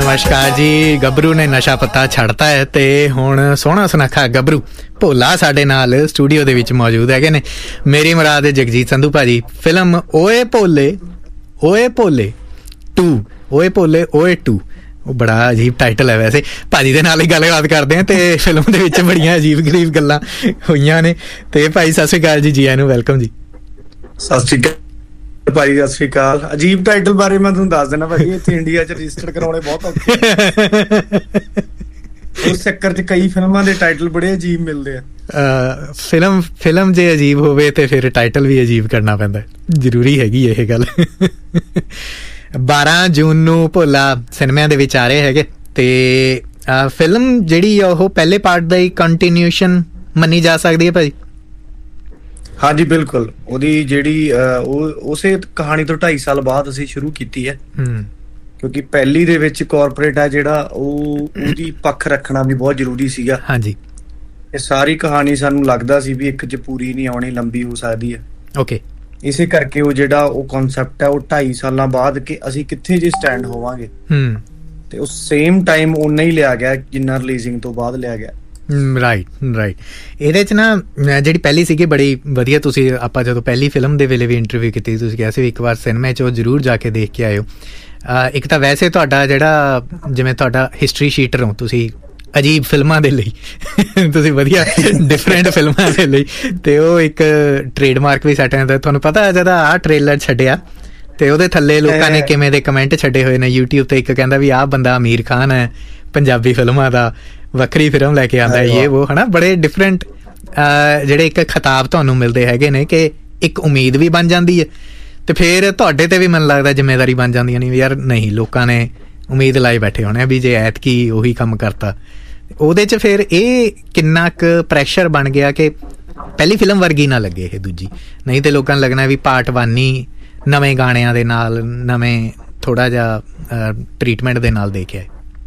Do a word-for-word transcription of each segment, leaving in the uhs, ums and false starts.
ਨਮਸਕਾਰ ਜੀ। ਗੱਭਰੂ ਨੇ ਨਸ਼ਾ ਪੱਤਾ ਛੱਡਤਾ ਹੈ ਤੇ ਹੁਣ ਸੋਹਣਾ ਸੁਨੱਖਾ ਗੱਭਰੂ ਭੋਲਾ ਸਾਡੇ ਨਾਲ ਸਟੂਡੀਓ ਦੇ ਵਿੱਚ ਮੌਜੂਦ ਹੈਗੇ ਨੇ। ਮੇਰੀ ਮੁਰਾਦ ਜਗਜੀਤ ਸੰਧੂ ਭਾਜੀ। ਫਿਲਮ ਓਏ ਭੋਲੇ ਓਏ ਭੋਲੇ ਟੂ ਓਏ ਭੋਲੇ ਓਏ ਟੂ, ਉਹ ਬੜਾ ਅਜੀਬ ਟਾਈਟਲ ਹੈ। ਵੈਸੇ ਭਾਜੀ ਦੇ ਨਾਲ ਹੀ ਗੱਲਬਾਤ ਕਰਦੇ ਹਾਂ ਤੇ ਫਿਲਮ ਦੇ ਵਿੱਚ ਬੜੀਆਂ ਅਜੀਬ ਗਰੀਬ ਗੱਲਾਂ ਹੋਈਆਂ ਨੇ। ਤੇ ਭਾਈ ਸਤਿ ਸ਼੍ਰੀ ਅਕਾਲ ਜੀ, ਜੀ ਆਇਆਂ ਨੂੰ, ਵੈਲਕਮ ਜੀ। ਸਤਿ ਸ਼੍ਰੀ ਅਕਾਲ ਭਾਈ, ਸਤਿ ਸ਼੍ਰੀ ਅਕਾਲ। ਅਜੀਬ ਟਾਈਟਲ ਬਾਰੇ ਮੈਂ ਤੁਹਾਨੂੰ ਦੱਸ ਦੇਣਾ ਭਾਜੀ, ਇੱਥੇ ਇੰਡੀਆ 'ਚ ਰਜਿਸਟਰ ਕਰਾਉਣੇ ਬਹੁਤ ਔਖੇ। ਉਸ ਚੱਕਰ 'ਚ ਕਈ ਫਿਲਮਾਂ ਦੇ ਟਾਈਟਲ ਬੜੇ ਅਜੀਬ ਮਿਲਦੇ ਆ। ਫਿਲਮ ਫਿਲਮ ਜੇ ਅਜੀਬ ਹੋਵੇ ਤੇ ਫਿਰ ਟਾਈਟਲ ਵੀ ਅਜੀਬ ਕਰਨਾ ਪੈਂਦਾ, ਜ਼ਰੂਰੀ ਹੈਗੀ ਇਹ ਗੱਲ। ਬਾਰਾਂ ਜੂਨ ਨੂੰ ਭੋਲਾ ਸਿਨੇਮਿਆਂ ਦੇ ਵਿੱਚ ਆ ਰਹੇ ਹੈਗੇ ਤੇ ਫਿਲਮ ਜਿਹੜੀ ਆ ਉਹ ਪਹਿਲੇ ਪਾਰਟ ਦਾ ਹੀ ਕੰਟੀਨਿਊਸ਼ਨ ਮੰਨੀ ਜਾ ਸਕਦੀ ਹੈ ਭਾਜੀ। ਹਾਂਜੀ ਬਿਲਕੁਲ, ਉਹਦੀ ਜਿਹੜੀ ਉਹ ਉਸੇ ਕਹਾਣੀ ਤੋਂ ਢਾਈ ਸਾਲ ਬਾਅਦ ਅਸੀਂ ਸ਼ੁਰੂ ਕੀਤੀ ਹੈ, ਕਿਉਂਕਿ ਪਹਿਲੀ ਦੇ ਵਿੱਚ ਕਾਰਪੋਰੇਟ ਆ ਜਿਹੜਾ ਉਹ ਉਹਦੀ ਪੱਖ ਰੱਖਣਾ ਵੀ ਬਹੁਤ ਜ਼ਰੂਰੀ ਸੀਗਾ। ਹਾਂਜੀ, ਇਹ ਸਾਰੀ ਕਹਾਣੀ ਸਾਨੂੰ ਲੱਗਦਾ ਸੀ ਵੀ ਇੱਕ 'ਚ ਪੂਰੀ ਨਹੀਂ ਆਉਣੀ, ਲੰਬੀ ਹੋ ਸਕਦੀ ਹੈ। ਓਕੇ, ਇਸੇ ਕਰਕੇ ਉਹ ਜਿਹੜਾ ਉਹ ਕਨਸੈਪਟ ਹੈ ਉਹ ਢਾਈ ਸਾਲਾਂ ਬਾਅਦ ਕਿ ਅਸੀਂ ਕਿੱਥੇ ਜੇ ਸਟੈਂਡ ਹੋਵਾਂਗੇ, ਤੇ ਉਹ ਸੇਮ ਟਾਈਮ ਓਨਾ ਹੀ ਲਿਆ ਗਿਆ ਜਿੰਨਾ ਰਿਲੀਜ਼ਿੰਗ ਤੋਂ ਬਾਅਦ ਲਿਆ ਗਿਆ। Right right. ਇਹਦੇ 'ਚ ਨਾ ਜਿਹੜੀ ਪਹਿਲੀ ਸੀਗੀ ਬੜੀ ਵਧੀਆ, ਤੁਸੀਂ ਆਪਾਂ ਜਦੋਂ ਪਹਿਲੀ ਫਿਲਮ ਦੇ ਵੇਲੇ ਵੀ ਇੰਟਰਵਿਊ ਕੀਤੀ, ਤੁਸੀਂ ਕਿਹਾ ਸੀ ਇੱਕ ਵਾਰ ਸਿਨੇਮਾ 'ਚ ਉਹ ਜ਼ਰੂਰ ਜਾ ਕੇ ਦੇਖ ਕੇ ਆਇਓ। ਇੱਕ ਤਾਂ ਵੈਸੇ ਤੁਹਾਡਾ ਜਿਹੜਾ ਜਿਵੇਂ ਤੁਹਾਡਾ ਹਿਸਟਰੀ ਸ਼ੀਟਰ ਹੋ ਤੁਸੀਂ ਅਜੀਬ ਫਿਲਮਾਂ ਦੇ ਲਈ, ਤੁਸੀਂ ਵਧੀਆ ਡਿਫਰੈਂਟ ਫਿਲਮਾਂ ਦੇ ਲਈ, ਤੇ ਉਹ ਇੱਕ ਟ੍ਰੇਡਮਾਰਕ ਵੀ ਸੈੱਟ ਹੁੰਦਾ। ਤੁਹਾਨੂੰ ਪਤਾ ਜਦੋਂ ਆਹ ਟ੍ਰੇਲਰ ਛੱਡਿਆ ਤੇ ਉਹਦੇ ਥੱਲੇ ਲੋਕਾਂ ਨੇ ਕਿਵੇਂ ਦੇ ਕਮੈਂਟ ਛੱਡੇ ਹੋਏ ਨੇ ਯੂਟਿਊਬ ਤੇ। ਇੱਕ ਕਹਿੰਦਾ ਵੀ ਆਹ ਬੰਦਾ ਅਮੀਰ ਖਾਨ ਹੈ ਪੰਜਾਬੀ ਫਿਲਮਾਂ ਦਾ, ਵੱਖਰੀ ਫਿਲਮ ਲੈ ਕੇ ਆਉਂਦਾ ਇਹ ਉਹ, ਹਨਾ। ਬੜੇ ਡਿਫਰੈਂਟ ਜਿਹੜੇ ਇੱਕ ਖਿਤਾਬ ਤੁਹਾਨੂੰ ਮਿਲਦੇ ਹੈਗੇ ਨੇ ਕਿ ਇੱਕ ਉਮੀਦ ਵੀ ਬਣ ਜਾਂਦੀ ਹੈ ਤੇ ਫਿਰ ਤੁਹਾਡੇ ਤੇ ਵੀ ਮੈਨੂੰ ਲੱਗਦਾ ਜ਼ਿੰਮੇਵਾਰੀ ਬਣ ਜਾਂਦੀਆਂ ਨੇ ਯਾਰ ਨਹੀਂ, ਲੋਕਾਂ ਨੇ ਉਮੀਦ ਲਾਈ ਬੈਠੇ ਹੋਣੇ ਵੀ ਜੇ ਐਤਕੀ ਉਹੀ ਕੰਮ ਕਰਤਾ। ਉਹਦੇ 'ਚ ਫਿਰ ਇਹ ਕਿੰਨਾ ਕੁ ਪ੍ਰੈਸ਼ਰ ਬਣ ਗਿਆ ਕਿ ਪਹਿਲੀ ਫਿਲਮ ਵਰਗੀ ਨਾ ਲੱਗੇ ਇਹ ਦੂਜੀ, ਨਹੀਂ ਤੇ ਲੋਕਾਂ ਨੂੰ ਲੱਗਣਾ ਵੀ ਪਾਰਟ ਵਨ ਹੀ ਨਵੇਂ ਗਾਣਿਆਂ ਦੇ ਨਾਲ, ਨਵੇਂ ਥੋੜਾ ਜਿਹਾ ਟ੍ਰੀਟਮੈਂਟ ਦੇ ਨਾਲ ਦੇਖਿਆ।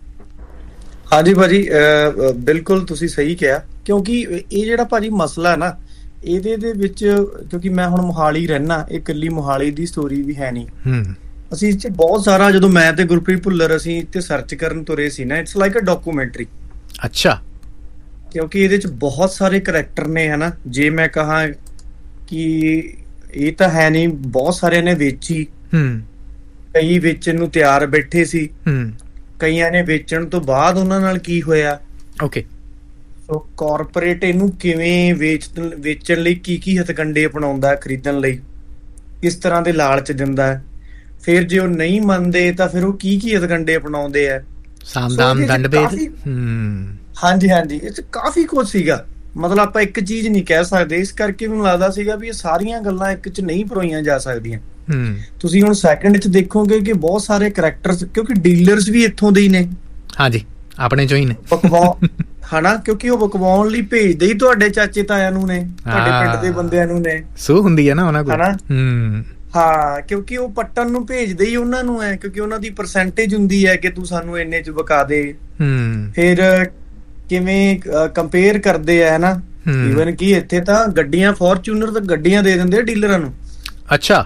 ਹਾਂਜੀ ਭਾਜੀ, ਬਿਲਕੁਲ ਤੁਸੀਂ ਸਹੀ ਕਿਹਾ, ਕਿਉਂਕਿ ਇਹ ਜਿਹੜਾ ਭਾਜੀ ਮਸਲਾ ਨਾ ਇਹਦੇ ਦੇ ਵਿੱਚ, ਕਿਉਂਕਿ ਮੈਂ ਹੁਣ ਮੋਹਾਲੀ ਰਹਿਣਾ, ਇਹ ਇਕੱਲੀ ਮੋਹਾਲੀ ਦੀ ਸਟੋਰੀ ਵੀ ਹੈ ਨਹੀਂ। ਅਸੀਂ ਇਸ 'ਚ ਬਹੁਤ ਸਾਰਾ, ਜਦੋਂ ਮੈਂ ਤੇ ਗੁਰਪ੍ਰੀਤ ਭੁੱਲਰ ਅਸੀਂ ਇੱਥੇ ਸਰਚ ਕਰਨ ਤੁਰੇ ਸੀ ਨਾ, ਇਟਸ ਲਾਈਕ ਅ ਡਾਕੂਮੈਂਟਰੀ। ਅੱਛਾ, ਕਿਉਂਕਿ ਇਹਦੇ 'ਚ ਬਹੁਤ ਸਾਰੇ ਕਰੈਕਟਰ ਨੇ, ਹਨਾ। ਜੇ ਮੈਂ ਕਹਾਂ ਕਿ ਇਹ ਤਾਂ ਹੈ ਨਹੀਂ, ਬਹੁਤ ਸਾਰਿਆਂ ਨੇ ਵੇਚੀ, ਕਈ ਵੇਚਣ ਨੂੰ ਤਿਆਰ ਬੈਠੇ ਸੀ, ਕਈਆਂ ਨੇ ਵੇਚਣ ਤੋਂ ਬਾਅਦ ਉਹਨਾਂ ਨਾਲ ਕੀ ਹੋਇਆ। ਓਕੇ, ਸੋ ਕਾਰਪੋਰੇਟ ਇਹਨੂੰ ਕਿਵੇਂ ਵੇਚ ਵੇਚਣ ਲਈ ਕੀ ਕੀ ਹਥਕੰਡੇ ਅਪਣਾਉਂਦਾ, ਖਰੀਦਣ ਲਈ ਕਿਸ ਤਰ੍ਹਾਂ ਦੇ ਲਾਲਚ ਦਿੰਦਾ, ਫਿਰ ਜੇ ਉਹ ਨਹੀਂ ਮੰਨਦੇ ਤਾਂ ਫਿਰ ਉਹ ਕੀ ਕੀ ਹਥਕੰਡੇ ਅਪਣਾਉਂਦੇ ਆ। ਸਾਮਦਾਮ ਦੰਡ ਭੇਦ। ਹਾਂਜੀ ਹਾਂਜੀ, ਇਹ 'ਚ ਕਾਫੀ ਕੁਝ ਸੀਗਾ। ਮਤਲਬ ਆਪਾਂ ਇੱਕ ਚੀਜ਼ ਨਹੀਂ ਕਹਿ ਸਕਦੇ, ਇਸ ਕਰਕੇ ਮੈਨੂੰ ਲੱਗਦਾ ਸੀਗਾ ਵੀ ਇਹ ਸਾਰੀਆਂ ਗੱਲਾਂ ਇੱਕ 'ਚ ਨਹੀਂ ਪਰੋਈਆਂ ਜਾ ਸਕਦੀਆਂ। ਤੁਸੀਂ ਹੁਣ ਸੈਕਿੰਡ 'ਚ ਦੇਖੋਗੇ ਕਿ ਬਹੁਤ ਸਾਰੇ ਕਰੈਕਟਰਸ, ਕਿਉਂਕਿ ਡੀਲਰਸ ਵੀ ਇੱਥੋਂ ਦੇ ਹੀ ਨੇ। ਹਾਂਜੀ, ਆਪਣੇ ਚੋਂ ਹੀ ਨੇ, ਹਨਾ, ਕਿਉਂਕਿ ਉਹ ਬਕਵਾਉਣ ਲਈ ਭੇਜਦੇ ਹੀ ਤੁਹਾਡੇ ਚਾਚੇ ਤਾਇਆਂ ਨੂੰ ਨੇ, ਤੁਹਾਡੇ ਪਿੰਡ ਦੇ ਬੰਦਿਆਂ ਨੂੰ ਨੇ। ਸੋ ਹੁੰਦੀ ਹੈ ਨਾ ਉਹਨਾਂ ਕੋਲ, ਹਨਾ। ਹਾਂ, ਕਿਉਂਕਿ ਉਹ ਪੱਟਣ ਨੂੰ ਭੇਜਦੇ ਹੀ ਉਹਨਾਂ ਨੂੰ ਹੈ, ਕਿਉਂਕਿ ਉਹਨਾਂ ਦੀ ਪਰਸੈਂਟੇਜ ਹੁੰਦੀ ਹੈ ਕਿ ਤੂੰ ਸਾਨੂੰ ਇੰਨੇ 'ਚ ਵਿਕਾ ਦੇ। ਫਿਰ ਕਿਵੇਂ ਕੰਪੇਅਰ ਕਰਦੇ ਆ, ਹਨਾ। ਈਵਨ ਕਿ ਇੱਥੇ ਤਾਂ ਗੱਡੀਆਂ, ਫੋਰਚੂਨਰ ਤਾਂ ਗੱਡੀਆਂ ਦੇ ਦਿੰਦੇ ਆ ਡੀਲਰਾਂ ਨੂੰ। ਅੱਛਾ,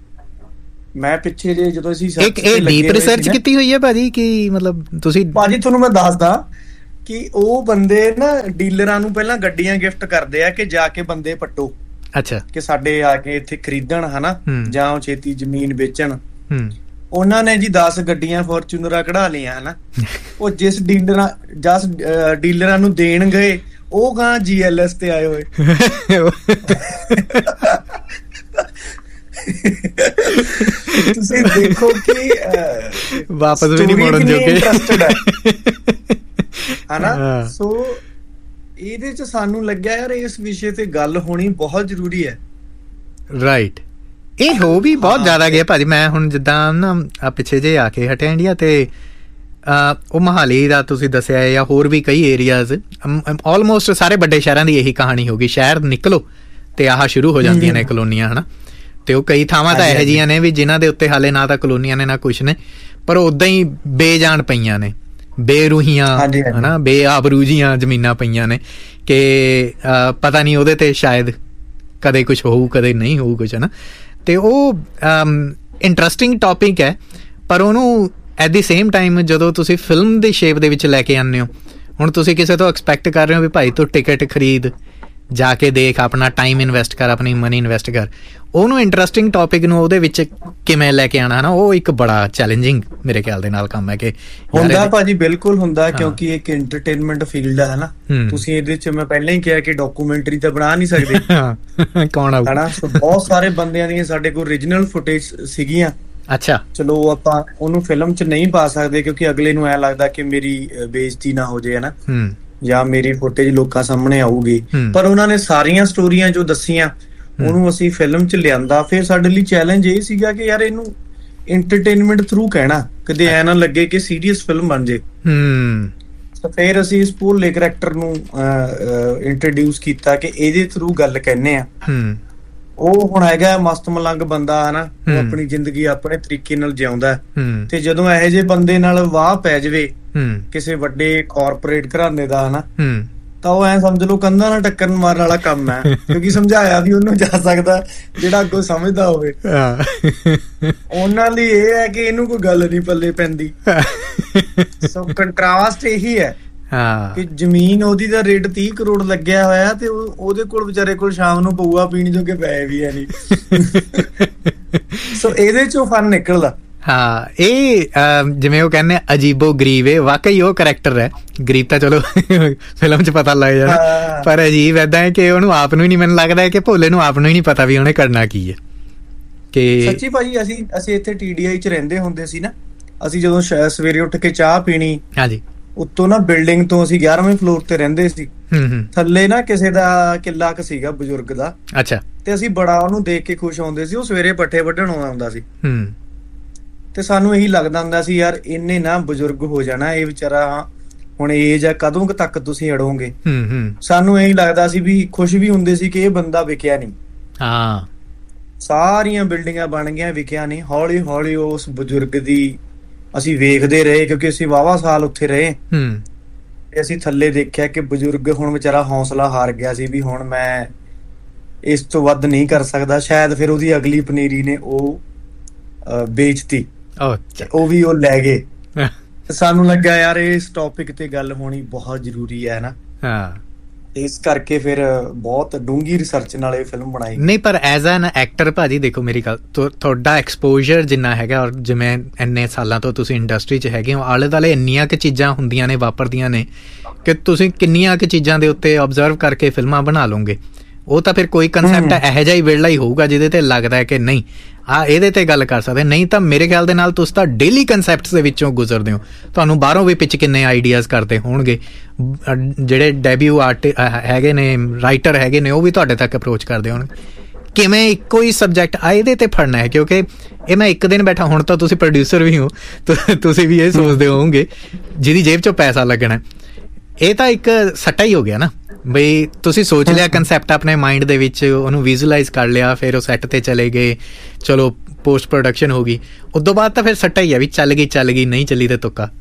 ਮੈਂ ਪਿੱਛੇ ਜੇ ਜਦੋਂ ਅਸੀਂ ਡੀਪ ਰਿਸਰਚ ਕੀਤੀ ਹੋਈ ਹੈ ਭਾਜੀ, ਕਿ ਮਤਲਬ ਤੁਸੀਂ ਭਾਜੀ ਤੁਹਾਨੂੰ ਮੈਂ ਦੱਸਦਾ ਕਿ ਉਹ ਬੰਦੇ ਨਾ ਡੀਲਰਾਂ ਨੂੰ ਪਹਿਲਾਂ ਗੱਡੀਆਂ ਗਿਫਟ ਕਰਦੇ ਆ ਕਿ ਜਾ ਕੇ ਬੰਦੇ ਪੱਟੋ। ਅੱਛਾ, ਕਿ ਸਾਡੇ ਆ ਕੇ ਇੱਥੇ ਖਰੀਦਣ, ਹਨਾ, ਜਾਂ ਉਹ ਛੇਤੀ ਜ਼ਮੀਨ ਵੇਚਣ। ਉਹਨਾਂ ਨੇ ਜੀ ਦਸ ਗੱਡੀਆਂ ਫੋਰਚੂਨਰਾਂ ਕਢਾ ਲਈਆਂ, ਹਨਾ। ਉਹ ਜਿਸ ਡੀਲਰਾਂ ਜਸ ਡੀਲਰਾਂ ਨੂੰ ਦੇਣ ਗਏ ਉਹ ਗਾਂ ਜੀ ਐਲ ਐਸ ਤੇ ਆਏ ਹੋਏ। ਤੁਸੀਂ ਦੇਖੋ ਕਿ ਵਾਪਸ ਵੀ ਨਹੀਂ ਮੋੜਨ ਜੋਗੇ, ਹਨਾ। ਸੋ ਇਹਦੇ 'ਚ ਸਾਨੂੰ ਲੱਗਿਆ ਯਾਰ ਇਸ ਵਿਸ਼ੇ ਤੇ ਗੱਲ ਹੋਣੀ ਬਹੁਤ ਜ਼ਰੂਰੀ ਹੈ। ਰਾਈਟ, ਇਹ ਹੋ ਵੀ ਬਹੁਤ ਜ਼ਿਆਦਾ ਗਿਆ ਭਾਜੀ। ਮੈਂ ਹੁਣ ਜਿੱਦਾਂ ਨਾ ਪਿੱਛੇ ਜੇ ਆ ਕੇ ਹਟਿਆ ਇੰਡੀਆ, ਤੇ ਉਹ ਮੋਹਾਲੀ ਦਾ ਤੁਸੀਂ ਦੱਸਿਆ ਜਾਂ ਹੋਰ ਵੀ ਕਈ ਏਰੀਆਜ਼, ਆਲਮੋਸਟ ਸਾਰੇ ਵੱਡੇ ਸ਼ਹਿਰਾਂ ਦੀ ਇਹੀ ਕਹਾਣੀ ਹੋ ਗਈ। ਸ਼ਹਿਰ ਨਿਕਲੋ ਤੇ ਆਹ ਸ਼ੁਰੂ ਹੋ ਜਾਂਦੀਆਂ ਨੇ ਕਲੋਨੀਆਂ, ਹਨਾ। ਤੇ ਉਹ ਕਈ ਥਾਵਾਂ ਤਾਂ ਇਹੋ ਜਿਹੀਆਂ ਨੇ ਵੀ ਜਿਨ੍ਹਾਂ ਦੇ ਉੱਤੇ ਹਾਲੇ ਨਾ ਤਾਂ ਕਲੋਨੀਆਂ ਨੇ ਨਾ ਕੁਛ ਨੇ, ਪਰ ਓਦਾਂ ਹੀ ਬੇਜਾਨ ਪਈਆਂ ਨੇ, ਬੇਰੂਹੀਆਂ, ਹਨਾ, ਬੇਆਬਰੂ ਜੀਆਂ ਜ਼ਮੀਨਾਂ ਪਈਆਂ ਨੇ ਕਿ ਪਤਾ ਨਹੀਂ ਉਹਦੇ ਤੇ ਸ਼ਾਇਦ ਕਦੇ ਕੁਛ ਹੋਊ, ਕਦੇ ਨਹੀਂ ਹੋਊ ਕੁਛ, ਹਨਾ। ਤੇ ਉਹ ਇੰਟਰਸਟਿੰਗ ਟੌਪਿਕ ਹੈ, ਪਰ ਉਹਨੂੰ ਐਟ ਦੀ ਸੇਮ ਟਾਈਮ ਜਦੋਂ ਤੁਸੀਂ ਫਿਲਮ ਦੀ ਸ਼ੇਪ ਦੇ ਵਿੱਚ ਲੈ ਕੇ ਆਉਂਦੇ ਹੋ, ਹੁਣ ਤੁਸੀਂ ਕਿਸੇ ਤੋਂ ਐਕਸਪੈਕਟ ਕਰ ਰਹੇ ਹੋ ਵੀ ਭਾਈ ਤੂੰ ਟਿਕਟ ਖਰੀਦ, ਜਾ ਕੇ ਦੇਖ, ਆਪਣਾ ਟਾਈਮ ਇਨਵੈਸਟ ਕਰ, ਆਪਣੀ ਮਨੀ ਇਨਵੈਸਟ ਕਰ, ਉਹਨੂੰ ਇੰਟਰਸਟਿੰਗ ਟੌਪਿਕ ਨੂੰ ਉਹਦੇ ਵਿੱਚ ਕਿਵੇਂ ਲੈ ਕੇ ਆਉਣਾ ਹੈ ਨਾ, ਉਹ ਇੱਕ ਬੜਾ ਚੈਲੰਜਿੰਗ ਮੇਰੇ ਖਿਆਲ ਦੇ ਨਾਲ ਕੰਮ ਹੈ। ਕਿ ਹੁੰਦਾ ਭਾਜੀ, ਬਿਲਕੁਲ ਹੁੰਦਾ, ਕਿਉਂਕਿ ਇੱਕ ਐਂਟਰਟੇਨਮੈਂਟ ਫੀਲਡ ਹੈ ਨਾ। ਤੁਸੀਂ ਇਹਦੇ ਚ, ਮੈਂ ਪਹਿਲਾਂ ਹੀ ਕਿਹਾ ਕਿ ਡਾਕੂਮੈਂਟਰੀ ਤਾਂ ਬਣਾ ਨਹੀਂ ਸਕਦੇ, ਕੌਣ ਆਊ ਹਨਾ। ਬਹੁਤ ਸਾਰੇ ਬੰਦਿਆਂ ਦੀਆਂ ਸਾਡੇ ਕੋਲ ਓਰੀਜਨਲ ਫੁਟੇਜ ਸੀਗੀਆਂ। ਅੱਛਾ, ਚਲੋ ਆਪਾਂ ਉਹਨੂੰ ਫਿਲਮ ਚ ਨਹੀਂ ਪਾ ਸਕਦੇ ਕਿਉਂਕਿ ਅਗਲੇ ਨੂੰ ਐ ਲੱਗਦਾ ਕਿ ਮੇਰੀ ਬੇਇੱਜ਼ਤੀ ਨਾ ਹੋ ਜਾਏ ਹਨਾ, ਜਾਂ ਮੇਰੀ ਫੁਟੇਜ ਲੋਕਾਂ ਸਾਹਮਣੇ ਆਊਗੀ। ਪਰ ਉਹਨਾਂ ਨੇ ਸਾਰੀਆਂ ਸਟੋਰੀਆਂ ਜੋ ਦੱਸੀਆਂ ਉਹਨੂੰ ਅਸੀਂ ਫਿਲਮ ਚ ਲਿਆਂਦਾ। ਫਿਰ ਸਾਡੇ ਲਈ ਚੈਲੰਜ ਇਹ ਸੀਗਾ ਕਿ ਯਾਰ ਇਹਨੂੰ ਐਂਟਰਟੇਨਮੈਂਟ ਥਰੂ ਕਹਿਣਾ, ਕਦੇ ਐ ਨਾ ਲੱਗੇ ਕਿ ਸੀਰੀਅਸ ਫਿਲਮ ਬਣ ਜੇ। ਤਾਂ ਫਿਰ ਅਸੀਂ ਇਸ ਭੋਲੇ ਕਰੈਕਟਰ ਨੂੰ ਇੰਟਰੋਡਿਊਸ ਕੀਤਾ ਕਿ ਇਹਦੇ ਥਰੂ ਗੱਲ ਕਹਿੰਦੇ ਆ। ਉਹ ਹੁਣ ਹੈਗਾ ਮਸਤ ਮਲੰਗ ਬੰਦਾ ਹਨਾ, ਉਹ ਆਪਣੀ ਜ਼ਿੰਦਗੀ ਆਪਣੇ ਤਰੀਕੇ ਨਾਲ ਜਿਉਂਦਾ, ਤੇ ਜਦੋਂ ਇਹੋ ਜਿਹੇ ਬੰਦੇ ਨਾਲ ਵਾਹ ਪੈ ਜਾਵੇ ਕਿਸੇ ਵੱਡੇ ਕਾਰਪੋਰੇਟ ਘਰਾਣੇ ਦਾ ਹਨਾ, ਤਾਂ ਉਹ ਐ ਸਮਝ ਲਓ ਕੰਧਾਂ ਨਾਲ ਟੱਕਰ ਮਾਰਨ ਵਾਲਾ ਕੰਮ ਹੈ, ਕਿਉਂਕਿ ਸਮਝਾਇਆ ਵੀ ਉਹਨੂੰ ਜਾ ਸਕਦਾ ਜਿਹੜਾ ਅੱਗੋਂ ਸਮਝਦਾ ਹੋਵੇ। ਉਹਨਾਂ ਲਈ ਇਹ ਹੈ ਕਿ ਇਹਨੂੰ ਕੋਈ ਗੱਲ ਨੀ ਪੱਲੇ ਪੈਂਦੀ। ਸੋ ਕੰਟਰਾਸਟ ਇਹੀ ਹੈ ਕਿ ਜ਼ਮੀਨ ਉਹਦੀ ਦਾ ਰੇਟ ਤੀਹ ਕਰੋੜ ਲੱਗਿਆ ਹੋਇਆ ਤੇ ਉਹਦੇ ਕੋਲ ਵਿਚਾਰੇ ਕੋਲ ਸ਼ਾਮ ਨੂੰ ਪਊਆ ਪੀਣ ਜੋਗੇ ਪਏ ਵੀ ਹੈ ਨੀ। ਸੋ ਇਹਦੇ ਚੋਂ ਫਨ ਨਿਕਲਦਾ। ਹਾਂ, ਇਹ ਜਿਵੇਂ ਉਹ ਕਹਿੰਦੇ ਅਜੀਬੋ ਗਰੀਬ, ਇਹ ਵਾਕਈ ਉਹ ਕਰੈਕਟਰ ਹੈ। ਗਰੀਬ ਤਾਂ ਚਲੋ ਫਿਲਮ ਚ ਪਤਾ ਲੱਗ ਜਾਣਾ, ਪਰ ਅਜੀਬ ਏਦਾਂ ਹੈ ਕਿ ਉਹਨੂੰ ਆਪ ਨੂੰ ਹੀ ਨਹੀਂ, ਮੈਨੂੰ ਲੱਗਦਾ ਹੈ ਕਿ ਭੋਲੇ ਨੂੰ ਆਪ ਨੂੰ ਹੀ ਨਹੀਂ ਪਤਾ ਵੀ ਉਹਨੇ ਕਰਨਾ ਕੀ ਹੈ। ਕਿ ਸੱਚੀ ਭਾਜੀ, ਅਸੀਂ ਅਸੀਂ ਇੱਥੇ ਟੀ ਡੀ ਆਈ ਚ ਰਹਿੰਦੇ ਹੁੰਦੇ ਸੀ ਨਾ, ਅਸੀਂ ਜਦੋਂ ਸਵੇਰੇ ਉੱਠ ਕੇ ਚਾਹ ਪੀਣੀ, ਹਾਂਜੀ, ਉੱਤੋਂ ਨਾ ਬਿਲਡਿੰਗ ਤੋਂ ਅਸੀਂ ਗਿਆਰਵੇਂ ਫਲੋਰ ਤੇ ਰਹਿੰਦੇ ਸੀ, ਥੱਲੇ ਨਾ ਕਿਸੇ ਦਾ ਕਿੱਲਾ ਕ ਸੀਗਾ ਬਜ਼ੁਰਗ ਦਾ। ਅੱਛਾ, ਤੇ ਅਸੀਂ ਬੜਾ ਉਹਨੂੰ ਦੇਖ ਕੇ ਖੁਸ਼ ਹੁੰਦੇ ਸੀ। ਉਹ ਸਵੇਰੇ ਪੱਠੇ ਵੱਢਣ ਆਉਂਦਾ ਹੁੰਦਾ ਸੀ, ਤੇ ਸਾਨੂੰ ਇਹੀ ਲੱਗਦਾ ਹੁੰਦਾ ਸੀ ਯਾਰ ਇਹਨੇ ਨਾ ਬਜ਼ੁਰਗ ਹੋ ਜਾਣਾ, ਇਹ ਵਿਚਾਰਾ ਹੁਣ ਏਜ ਆ, ਕਦੋਂ ਕੁ ਤੱਕ ਤੁਸੀਂ ਅੜੋਗੇ। ਸਾਨੂੰ ਇਹੀ ਲੱਗਦਾ ਸੀ ਵੀ, ਖੁਸ਼ ਵੀ ਹੁੰਦੇ ਸੀ ਕਿ ਇਹ ਬੰਦਾ ਵਿਕਿਆ ਨਹੀਂ। ਹਾਂ, ਸਾਰੀਆਂ ਬਿਲਡਿੰਗਾਂ ਬਣ ਗਈਆਂ, ਵਿਕਿਆ ਨਹੀਂ। ਹੌਲੀ ਹੌਲੀ ਉਸ ਬਜ਼ੁਰਗ ਦੀ ਅਸੀਂ ਵੇਖਦੇ ਰਹੇ, ਕਿਉਂਕਿ ਅਸੀਂ ਵਾਹਵਾ ਸਾਲ ਉੱਥੇ ਰਹੇ, ਤੇ ਅਸੀਂ ਥੱਲੇ ਦੇਖਿਆ ਕਿ ਬਜ਼ੁਰਗ ਹੁਣ ਵਿਚਾਰਾ ਹੌਸਲਾ ਹਾਰ ਗਿਆ ਸੀ ਵੀ ਹੁਣ ਮੈਂ ਇਸ ਤੋਂ ਵੱਧ ਨਹੀਂ ਕਰ ਸਕਦਾ। ਸ਼ਾਇਦ ਫਿਰ ਉਹਦੀ ਅਗਲੀ ਪਨੀਰੀ ਨੇ ਉਹ ਵੇਚਤੀ, ਉਹ ਵੀ ਉਹ ਲੈ ਗਏ। ਸਾਨੂੰ ਲੱਗਾ ਯਾਰ ਇਸ ਟੌਪਿਕ ਤੇ ਗੱਲ ਹੋਣੀ ਬਹੁਤ ਜ਼ਰੂਰੀ ਹੈ ਨਾ। ਹਾਂ, ਇਸ ਕਰਕੇ ਫਿਰ ਬਹੁਤ ਡੂੰਘੀ ਰਿਸਰਚ ਨਾਲ ਇਹ ਫਿਲਮ ਬਣਾਈ। ਨਹੀਂ, ਪਰ ਐਜ਼ ਐਨ ਐਕਟਰ ਭਾਜੀ ਦੇਖੋ, ਮੇਰੀ ਗੱਲ, ਤੁਹਾਡਾ ਐਕਸਪੋਜ਼ਰ ਜਿੰਨਾ ਹੈਗਾ, ਔਰ ਜਿਵੇਂ ਇੰਨੇ ਸਾਲਾਂ ਤੋਂ ਤੁਸੀਂ ਇੰਡਸਟਰੀ 'ਚ ਹੈਗੇ ਹੋ, ਆਲੇ ਦੁਆਲੇ ਇੰਨੀਆਂ ਕੁ ਚੀਜ਼ਾਂ ਹੁੰਦੀਆਂ ਨੇ, ਵਾਪਰਦੀਆਂ ਨੇ, ਕਿ ਤੁਸੀਂ ਕਿੰਨੀਆਂ ਕੁ ਚੀਜ਼ਾਂ ਦੇ ਉੱਤੇ ਓਬਜ਼ਰਵ ਕਰਕੇ ਫਿਲਮਾਂ ਬਣਾ ਲਓਗੇ। ਉਹ ਤਾਂ ਫਿਰ ਕੋਈ ਕਨਸੈਪਟ ਇਹੋ ਜਿਹਾ ਹੀ ਵਿਹਲਾ ਹੀ ਹੋਊਗਾ ਜਿਹਦੇ ਤੇ ਲੱਗਦਾ ਕਿ ਨਹੀਂ ਆ ਇਹਦੇ ਤੇ ਗੱਲ ਕਰ ਸਕਦੇ। ਨਹੀਂ ਤਾਂ ਮੇਰੇ ਖਿਆਲ ਦੇ ਨਾਲ ਤੁਸੀਂ ਤਾਂ ਡੇਲੀ ਕਨਸੈਪਟਸ ਦੇ ਵਿੱਚੋਂ ਗੁਜ਼ਰਦੇ ਹੋ। ਤੁਹਾਨੂੰ ਬਾਹਰੋਂ ਵੀ ਪਿੱਛ ਕਿੰਨੇ ਆਈਡੀਆਜ਼ ਕਰਦੇ ਹੋਣਗੇ, ਜਿਹੜੇ ਡੈਬਿਊ ਆਰਟ ਹੈਗੇ ਨੇ, ਰਾਈਟਰ ਹੈਗੇ ਨੇ, ਉਹ ਵੀ ਤੁਹਾਡੇ ਤੱਕ ਅਪਰੋਚ ਕਰਦੇ ਹੋਣਗੇ। ਕਿਵੇਂ ਇੱਕੋ ਹੀ ਸਬਜੈਕਟ ਆ ਇਹਦੇ ਤੇ ਫੜਨਾ ਹੈ, ਕਿਉਂਕਿ ਇਹ ਮੈਂ ਇੱਕ ਦਿਨ ਬੈਠਾ, ਹੁਣ ਤਾਂ ਤੁਸੀਂ ਪ੍ਰੋਡਿਊਸਰ ਵੀ ਹੋ, ਤੁਸੀਂ ਵੀ ਇਹ ਸੋਚਦੇ ਹੋਵੋਗੇ ਜਿਹਦੀ ਜੇਬ 'ਚੋਂ ਪੈਸਾ ਲੱਗਣਾ। ਇਹ ਤਾਂ ਇੱਕ ਸੱਟਾ ਹੀ ਹੋ ਗਿਆ ਨਾ ਬਈ, ਤੁਸੀਂ ਸੋਚ ਲਿਆ ਕਨਸੈਪਟ ਆਪਣੇ ਮਾਈਂਡ ਦੇ ਵਿੱਚ, ਉਹਨੂੰ ਵਿਜ਼ੂਅਲਾਈਜ਼ ਕਰ ਲਿਆ, ਫਿਰ ਉਹ ਸੈੱਟ ਤੇ ਚਲੇ ਗਏ, ਚਲੋ ਪੋਸਟ ਪ੍ਰੋਡਕਸ਼ਨ ਹੋ ਗਈ, ਉਦੋਂ ਬਾਅਦ ਤਾਂ ਫਿਰ ਸੱਟਾ ਹੀ ਆ ਵੀ ਚੱਲ ਗਈ ਚੱਲ ਗਈ, ਨਹੀਂ ਚੱਲੀ ਤੇ ਤੁੱਕਾ।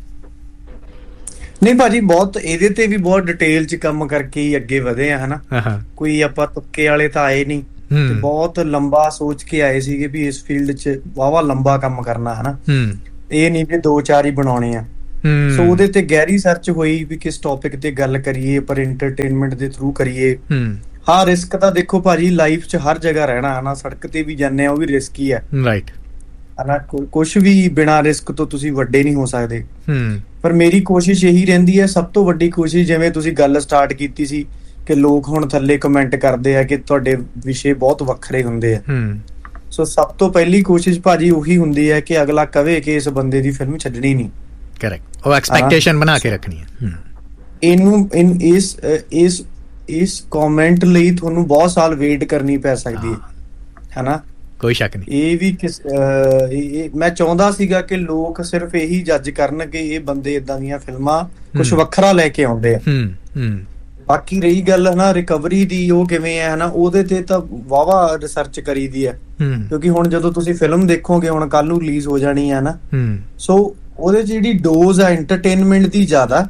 ਨਹੀਂ ਭਾਜੀ, ਬਹੁਤ ਇਹਦੇ ਤੇ ਵੀ ਬਹੁਤ ਡਿਟੇਲ ਚ ਕੰਮ ਕਰਕੇ ਹੀ ਅੱਗੇ ਵਧੇ ਆ ਹਨਾ। ਕੋਈ ਆਪਾਂ ਤੁੱਕੇ ਵਾਲੇ ਤਾਂ ਆਏ ਨਹੀਂ, ਤੇ ਬਹੁਤ ਲੰਬਾ ਸੋਚ ਕੇ ਆਏ ਸੀਗੇ ਵੀ ਇਸ ਫੀਲਡ ਚ ਵਾਹਵਾ ਲੰਬਾ ਕੰਮ ਕਰਨਾ ਹਨਾ। ਇਹ ਨਹੀਂ ਵੀ ਦੋ ਚਾਰ ਹੀ ਬਣਾਉਣੇ ਆ। ਸੋ ਉਹਦੇ ਤੇ ਗਹਿਰੀ ਸਰਚ ਹੋਈ ਵੀ ਕਿਸ ਟੌਪਿਕ ਤੇ ਗੱਲ ਕਰੀਏ, ਪਰ ਐਂਟਰਟੇਨਮੈਂਟ ਦੇ ਥਰੂ ਕਰੀਏ। ਹਾਂ, ਰਿਸਕ ਤਾਂ ਦੇਖੋ ਭਾਜੀ ਲਾਈਫ ਚ ਹਰ ਜਗ੍ਹਾ ਰਹਿਣਾ ਹਨਾ, ਸੜਕ ਤੇ ਵੀ ਜਾਂਦੇ ਆ ਉਹ ਵੀ ਰਿਸਕ ਹੀ ਹੈ, ਰਾਈਟ ਹਨਾ। ਕੁਛ ਵੀ ਬਿਨਾਂ ਰਿਸਕ ਤੋਂ ਤੁਸੀਂ ਵੱਡੇ ਨਹੀਂ ਹੋ ਸਕਦੇ। ਪਰ ਮੇਰੀ ਕੋਸ਼ਿਸ਼ ਇਹੀ ਰਹਿੰਦੀ ਹੈ, ਸਭ ਤੋਂ ਵੱਡੀ ਕੋਸ਼ਿਸ਼, ਜਿਵੇਂ ਤੁਸੀਂ ਗੱਲ ਸਟਾਰਟ ਕੀਤੀ ਸੀ ਕਿ ਲੋਕ ਹੁਣ ਥੱਲੇ ਕਮੈਂਟ ਕਰਦੇ ਆ ਕਿ ਤੁਹਾਡੇ ਵਿਸ਼ੇ ਬਹੁਤ ਵੱਖਰੇ ਹੁੰਦੇ ਆ। ਸੋ ਸਭ ਤੋਂ ਪਹਿਲੀ ਕੋਸ਼ਿਸ਼ ਭਾਜੀ ਉਹੀ ਹੁੰਦੀ ਹੈ ਕਿ ਅਗਲਾ ਕਵੇ ਕਿ ਇਸ ਬੰਦੇ ਦੀ ਫਿਲਮ ਛੱਡਣੀ ਨਹੀਂ। ਕਰੈਕਟ, ਉਹ ਐਕਸਪੈਕਟੇਸ਼ਨ ਬਣਾ ਕੇ ਰੱਖਣੀ ਹੈ। ਇਹਨੂੰ ਇਸ ਇਸ ਇਸ ਕਮੈਂਟ ਲਈ ਤੁਹਾਨੂੰ ਬਹੁਤ ਸਾਲ ਵੇਟ ਕਰਨੀ ਪੈ ਸਕਦੀ ਹੈ ਹਨਾ, ਕੋਈ ਸ਼ੱਕ ਨਹੀਂ। ਇਹ ਵੀ ਕਿਸ ਮੈਂ ਚਾਹੁੰਦਾ ਸੀਗਾ ਕਿ ਲੋਕ ਸਿਰਫ ਇਹੀ ਜੱਜ ਕਰਨ ਕਿ ਇਹ ਬੰਦੇ ਏਦਾਂ ਦੀਆਂ ਫਿਲਮਾਂ ਕੁਛ ਵੱਖਰਾ ਲੈ ਕੇ ਆਉਂਦੇ ਆ। ਬਾਕੀ ਰਹੀ ਗੱਲ ਹਨਾ ਰਿਕਵਰੀ ਦੀ, ਉਹ ਕਿਵੇਂ ਹੈ ਹਨਾ, ਉਹਦੇ ਤੇ ਤਾਂ ਵਾਹਵਾ ਰਿਸਰਚ ਕਰੀ ਦੀ ਹੈ, ਕਿਉਂਕਿ ਹੁਣ ਜਦੋਂ ਤੁਸੀਂ ਫਿਲਮ ਦੇਖੋਗੇ, ਹੁਣ ਕੱਲ ਨੂੰ ਰਿਲੀਜ਼ ਹੋ ਜਾਣੀ ਹੈ ਨਾ, ਸੋ ਉਹਦੇ ਚ ਜਿਹੜੀ ਡੋਜ਼ ਆ ਐਂਟਰਟੇਨਮੈਂਟ ਦੀ ਜ਼ਿਆਦਾ,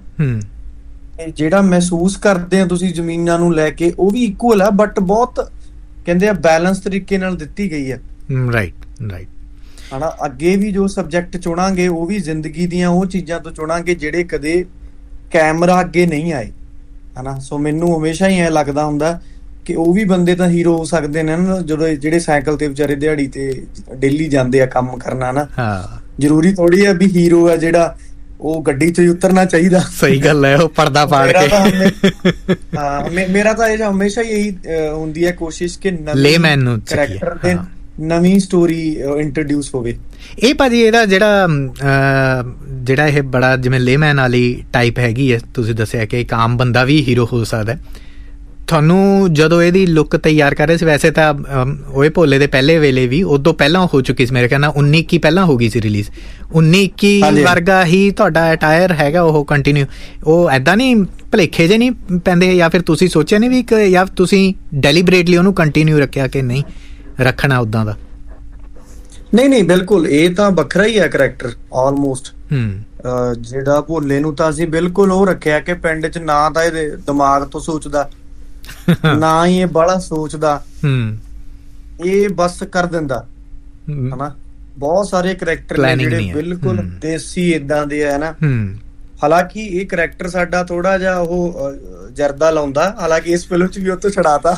ਜਿਹੜਾ ਮਹਿਸੂਸ ਕਰਦੇ ਆ ਤੁਸੀਂ ਜ਼ਮੀਨਾਂ ਨੂੰ ਲੈ ਕੇ, ਉਹ ਵੀ ਇਕੁਅਲ ਆ, ਬਟ ਬਹੁਤ ਕਹਿੰਦੇ ਆ ਬੈਲੈਂਸ ਤਰੀਕੇ ਨਾਲ ਦਿੱਤੀ ਗਈ ਹੈ। ਰਾਈਟ ਰਾਈਟ ਹਨਾ ਅੱਗੇ ਵੀ ਜੋ ਸਬਜੈਕਟ ਚੁਣਾਂਗੇ ਉਹ ਵੀ ਜ਼ਿੰਦਗੀ ਦੀਆਂ ਉਹ ਚੀਜ਼ਾਂ ਤੋਂ ਚੁਣਾਂਗੇ ਜਿਹੜੇ ਕਦੇ ਕੈਮਰਾ ਅੱਗੇ ਨਹੀਂ ਆਏ, ਹਨਾ। ਸੋ ਮੈਨੂੰ ਹਮੇਸ਼ਾ ਹੀ ਐ ਲੱਗਦਾ ਹੁੰਦਾ ਕਿ ਉਹ ਵੀ ਬੰਦੇ ਤਾਂ ਹੀਰੋ ਹੋ ਸਕਦੇ ਨੇ ਨਾ, ਜਦੋਂ ਜਿਹੜੇ ਸਾਈਕਲ ਤੇ ਵਿਚਾਰੇ ਦਿਹਾੜੀ ਤੇ ਡੇਲੀ ਜਾਂਦੇ ਆ ਕੰਮ ਕਰਨਾ ਨਾ। ਹਾਂ, ਜ਼ਰੂਰੀ ਥੋੜੀ ਆ ਵੀ ਹੀਰੋ ਆ ਜਿਹੜਾ ਉਹ ਗੱਡੀ 'ਚ ਹੀ ਉਤਰਨਾ ਚਾਹੀਦਾ। ਸਹੀ ਗੱਲ ਹੈ, ਉਹ ਪਰਦਾ ਪਾੜ ਕੇ। ਹਾਂ, ਮੇਰਾ ਤਾਂ ਇਹ ਹਮੇਸ਼ਾ ਹੀ ਇਹੀ ਹੁੰਦੀ ਹੈ ਕੋਸ਼ਿਸ਼ ਕਿ ਲੇਮੈਨ ਨੂੰ ਕਰੈਕਟਰ ਦੇ ਨਵੀਂ ਸਟੋਰੀ ਇੰਟਰੋਡਿਊਸ ਹੋਵੇ। ਇਹ ਭਾਜੀ ਇਹਦਾ ਜਿਹੜਾ ਜਿਹੜਾ ਇਹ ਬੜਾ ਜਿਵੇਂ ਲੇਮੈਨ ਵਾਲੀ ਟਾਈਪ ਹੈਗੀ ਹੈ, ਤੁਸੀਂ ਦੱਸਿਆ ਕਿ ਇੱਕ ਆਮ ਬੰਦਾ ਵੀ ਹੀਰੋ ਹੋ ਸਕਦਾ। ਤੁਹਾਨੂੰ ਜਦੋਂ ਇਹਦੀ ਲੁੱਕ ਤਿਆਰ ਕਰ ਰਹੇ ਸੀ, ਵੈਸੇ ਤਾਂ ਓਏ ਭੋਲੇ ਦੇ ਪਹਿਲੇ ਵੇਲੇ ਵੀ ਉਦੋਂ ਪਹਿਲਾਂ ਹੋ ਚੁੱਕੀ ਸੀ, ਮੇਰੇ ਖਿਆਲ ਨਾਲ ਉੱਨੀ ਇੱਕੀ ਪਹਿਲਾਂ ਹੋ ਗਈ ਸੀ ਰਿਲੀਜ਼। ਉੱਨੀ ਇੱਕੀ ਵਰਗਾ ਹੀ ਤੁਹਾਡਾ ਅਟਾਇਰ ਹੈਗਾ ਉਹ ਕੰਟੀਨਿਊ, ਉਹ ਐਦਾਂ ਨਹੀਂ ਭੁਲੇਖੇ ਜੇ ਨਹੀਂ ਪੈਂਦੇ, ਜਾਂ ਫਿਰ ਤੁਸੀਂ ਸੋਚਿਆ ਨਹੀਂ ਵੀ ਜਾਂ ਤੁਸੀਂ ਡੈਲੀਬਰੇਟਲੀ ਉਹਨੂੰ ਕੰਟੀਨਿਊ ਰੱਖਿਆ ਕਿ ਨਹੀਂ ਰੱਖਣਾ ਉੱਦਾਂ ਦਾ? ਨਹੀਂ ਨਹੀਂ, ਬਿਲਕੁਲ ਇਹ ਤਾਂ ਵੱਖਰਾ ਹੀ ਹੈ ਕਰੈਕਟਰ ਆਲਮੋਸਟ। ਜਿਹੜਾ ਭੋਲੇ ਨੂੰ ਤਾਂ ਅਸੀਂ ਬਿਲਕੁਲ ਉਹ ਰੱਖਿਆ ਕਿ ਪਿੰਡ 'ਚ ਨਾ ਤਾਂ ਇਹਦੇ ਦਿਮਾਗ ਤੋਂ ਸੋਚਦਾ, ਨਾ ਹੀ ਇਹ ਬਾਹਲਾ ਸੋਚਦਾ, ਇਹ ਬਸ ਕਰ ਦਿੰਦਾ, ਹਨਾ। ਬਹੁਤ ਸਾਰੇ ਕਰੈਕਟਰ ਨੇ ਜਿਹੜੇ ਬਿਲਕੁਲ ਦੇਸੀ ਏਦਾਂ ਦੇ ਆ ਨਾ। ਹਾਲਾਂਕਿ ਇਹ ਕਰੈਕਟਰ ਸਾਡਾ ਥੋੜਾ ਜਿਹਾ ਉਹ ਜਰਦਾ ਲਾਉਂਦਾ, ਹਾਲਾਂਕਿ ਇਸ ਫਿਲਮ 'ਚ ਵੀ ਉਹ ਤੋਂ ਛੜਾਤਾ।